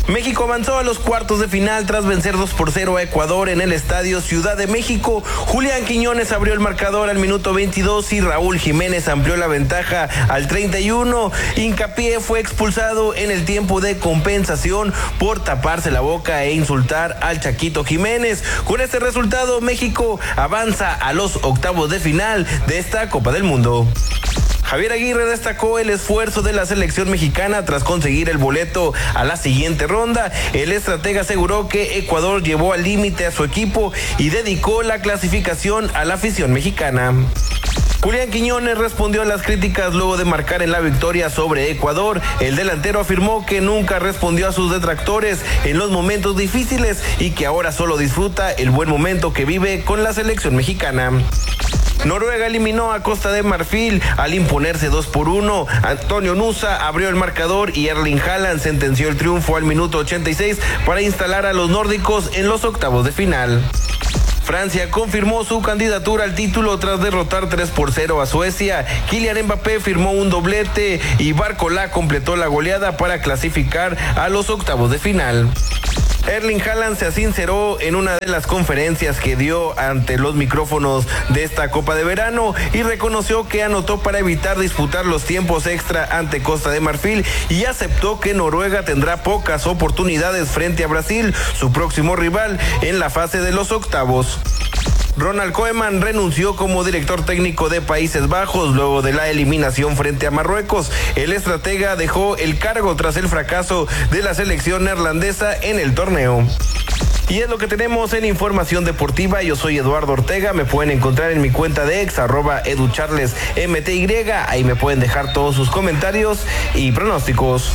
México avanzó a los cuartos de final tras vencer dos por cero a Ecuador en el Estadio Ciudad de México. Julián Quiñones abrió el marcador al minuto veintidós y Raúl Jiménez amplió la ventaja al treinta y uno. Hincapié fue expulsado en el tiempo de compensación por taparse la boca e insultar al Chaquito Jiménez. Con este resultado, México avanza a los octavos de final de esta Copa del Mundo. Javier Aguirre destacó el esfuerzo de la selección mexicana tras conseguir el boleto a la siguiente ronda. El estratega aseguró que Ecuador llevó al límite a su equipo y dedicó la clasificación a la afición mexicana. Julián Quiñones respondió a las críticas luego de marcar en la victoria sobre Ecuador. El delantero afirmó que nunca respondió a sus detractores en los momentos difíciles y que ahora solo disfruta el buen momento que vive con la selección mexicana. Noruega eliminó a Costa de Marfil al imponerse dos por uno. Antonio Nusa abrió el marcador y Erling Haaland sentenció el triunfo al minuto ochenta y seis para instalar a los nórdicos en los octavos de final. Francia confirmó su candidatura al título tras derrotar tres por cero a Suecia. Kylian Mbappé firmó un doblete y Barcola completó la goleada para clasificar a los octavos de final. Erling Haaland se sinceró en una de las conferencias que dio ante los micrófonos de esta Copa de Verano y reconoció que anotó para evitar disputar los tiempos extra ante Costa de Marfil y aceptó que Noruega tendrá pocas oportunidades frente a Brasil, su próximo rival en la fase de los octavos. Ronald Koeman renunció como director técnico de Países Bajos luego de la eliminación frente a Marruecos. El estratega dejó el cargo tras el fracaso de la selección neerlandesa en el torneo. Y es lo que tenemos en Información Deportiva. Yo soy Eduardo Ortega. Me pueden encontrar en mi cuenta de ex, arroba educharlesmty. Ahí me pueden dejar todos sus comentarios y pronósticos.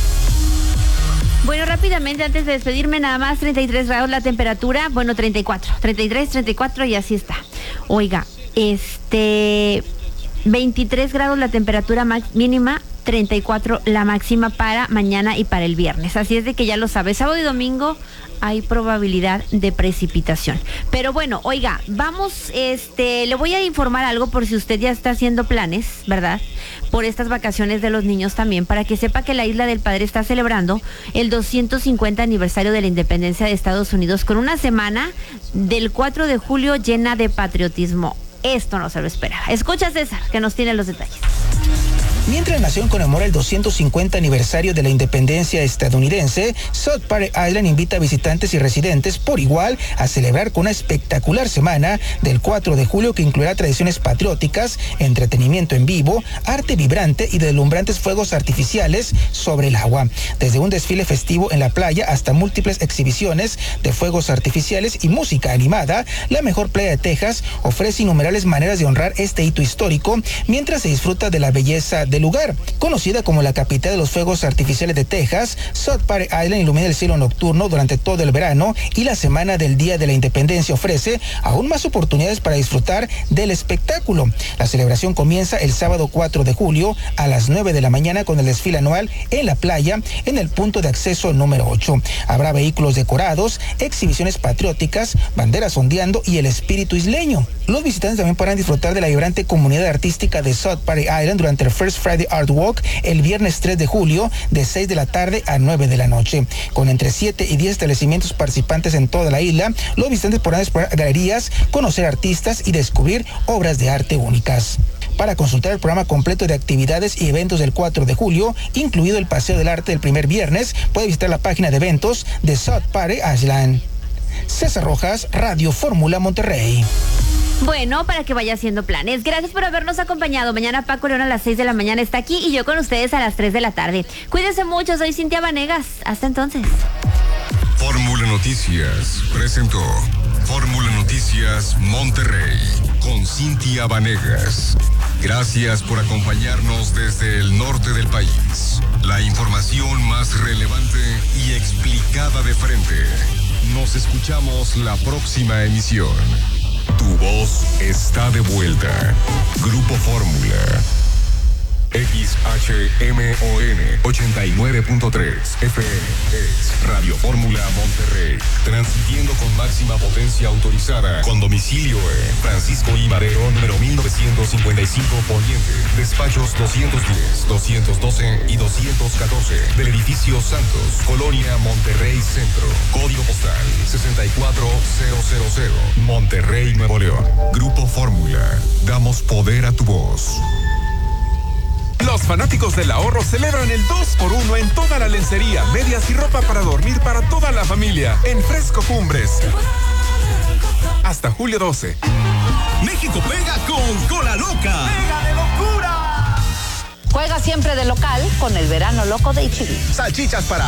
Bueno, rápidamente, antes de despedirme, nada más, treinta y tres grados la temperatura, bueno, treinta y cuatro, treinta y tres, treinta y cuatro y así está. Oiga, este, veintitrés grados la temperatura mínima, treinta y cuatro la máxima para mañana y para el viernes. Así es de que ya lo sabes, sábado y domingo hay probabilidad de precipitación. Pero bueno, oiga, vamos, este, le voy a informar algo por si usted ya está haciendo planes, ¿verdad? Por estas vacaciones de los niños también, para que sepa que la Isla del Padre está celebrando el doscientos cincuenta aniversario de la independencia de Estados Unidos con una semana del cuatro de julio llena de patriotismo. Esto no se lo esperaba. Escucha, César, que nos tiene los detalles. Mientras la nación conmemora el doscientos cincuenta aniversario de la independencia estadounidense, South Park Island invita a visitantes y residentes por igual a celebrar con una espectacular semana del cuatro de julio que incluirá tradiciones patrióticas, entretenimiento en vivo, arte vibrante y deslumbrantes fuegos artificiales sobre el agua. Desde un desfile festivo en la playa hasta múltiples exhibiciones de fuegos artificiales y música animada, la mejor playa de Texas ofrece innumerables maneras de honrar este hito histórico mientras se disfruta de la belleza de del lugar. Conocida como la capital de los fuegos artificiales de Texas, South Park Island ilumina el cielo nocturno durante todo el verano y la semana del Día de la Independencia ofrece aún más oportunidades para disfrutar del espectáculo. La celebración comienza el sábado cuatro de julio a las nueve de la mañana con el desfile anual en la playa en el punto de acceso número ocho. Habrá vehículos decorados, exhibiciones patrióticas, banderas ondeando y el espíritu isleño. Los visitantes también podrán disfrutar de la vibrante comunidad artística de South Park Island durante el First Friday Art Walk el viernes tres de julio de seis de la tarde a nueve de la noche. Con entre siete y diez establecimientos participantes en toda la isla, los visitantes podrán explorar galerías, conocer artistas y descubrir obras de arte únicas. Para consultar el programa completo de actividades y eventos del cuatro de julio, incluido el Paseo del Arte del primer viernes, puede visitar la página de eventos de South Park Island. César Rojas, Radio Fórmula Monterrey. Bueno, para que vaya haciendo planes. Gracias por habernos acompañado. Mañana Paco León a las seis de la mañana está aquí y yo con ustedes a las tres de la tarde. Cuídense mucho, soy Cintia Vanegas. Hasta entonces. Fórmula Noticias presentó Fórmula Noticias Monterrey con Cintia Vanegas. Gracias por acompañarnos desde el norte del país. La información más relevante y explicada de frente. Nos escuchamos la próxima emisión. Tu voz está de vuelta. Grupo Fórmula. X H M O N ochenta y nueve punto tres F M es Radio Fórmula Monterrey, transmitiendo con máxima potencia autorizada, con domicilio en Francisco I. Madero, número mil novecientos cincuenta y cinco Poniente, despachos doscientos diez, doscientos doce y doscientos catorce del edificio Santos, Colonia Monterrey Centro, código postal sesenta y cuatro mil, Monterrey, Nuevo León. Grupo Fórmula, damos poder a tu voz. Los fanáticos del ahorro celebran el dos por uno en toda la lencería, medias y ropa para dormir para toda la familia en Fresco Cumbres. Hasta julio doce. México pega con Cola Loca. ¡Pega de locura! Juega siempre de local con el verano loco de H E B. Salchichas para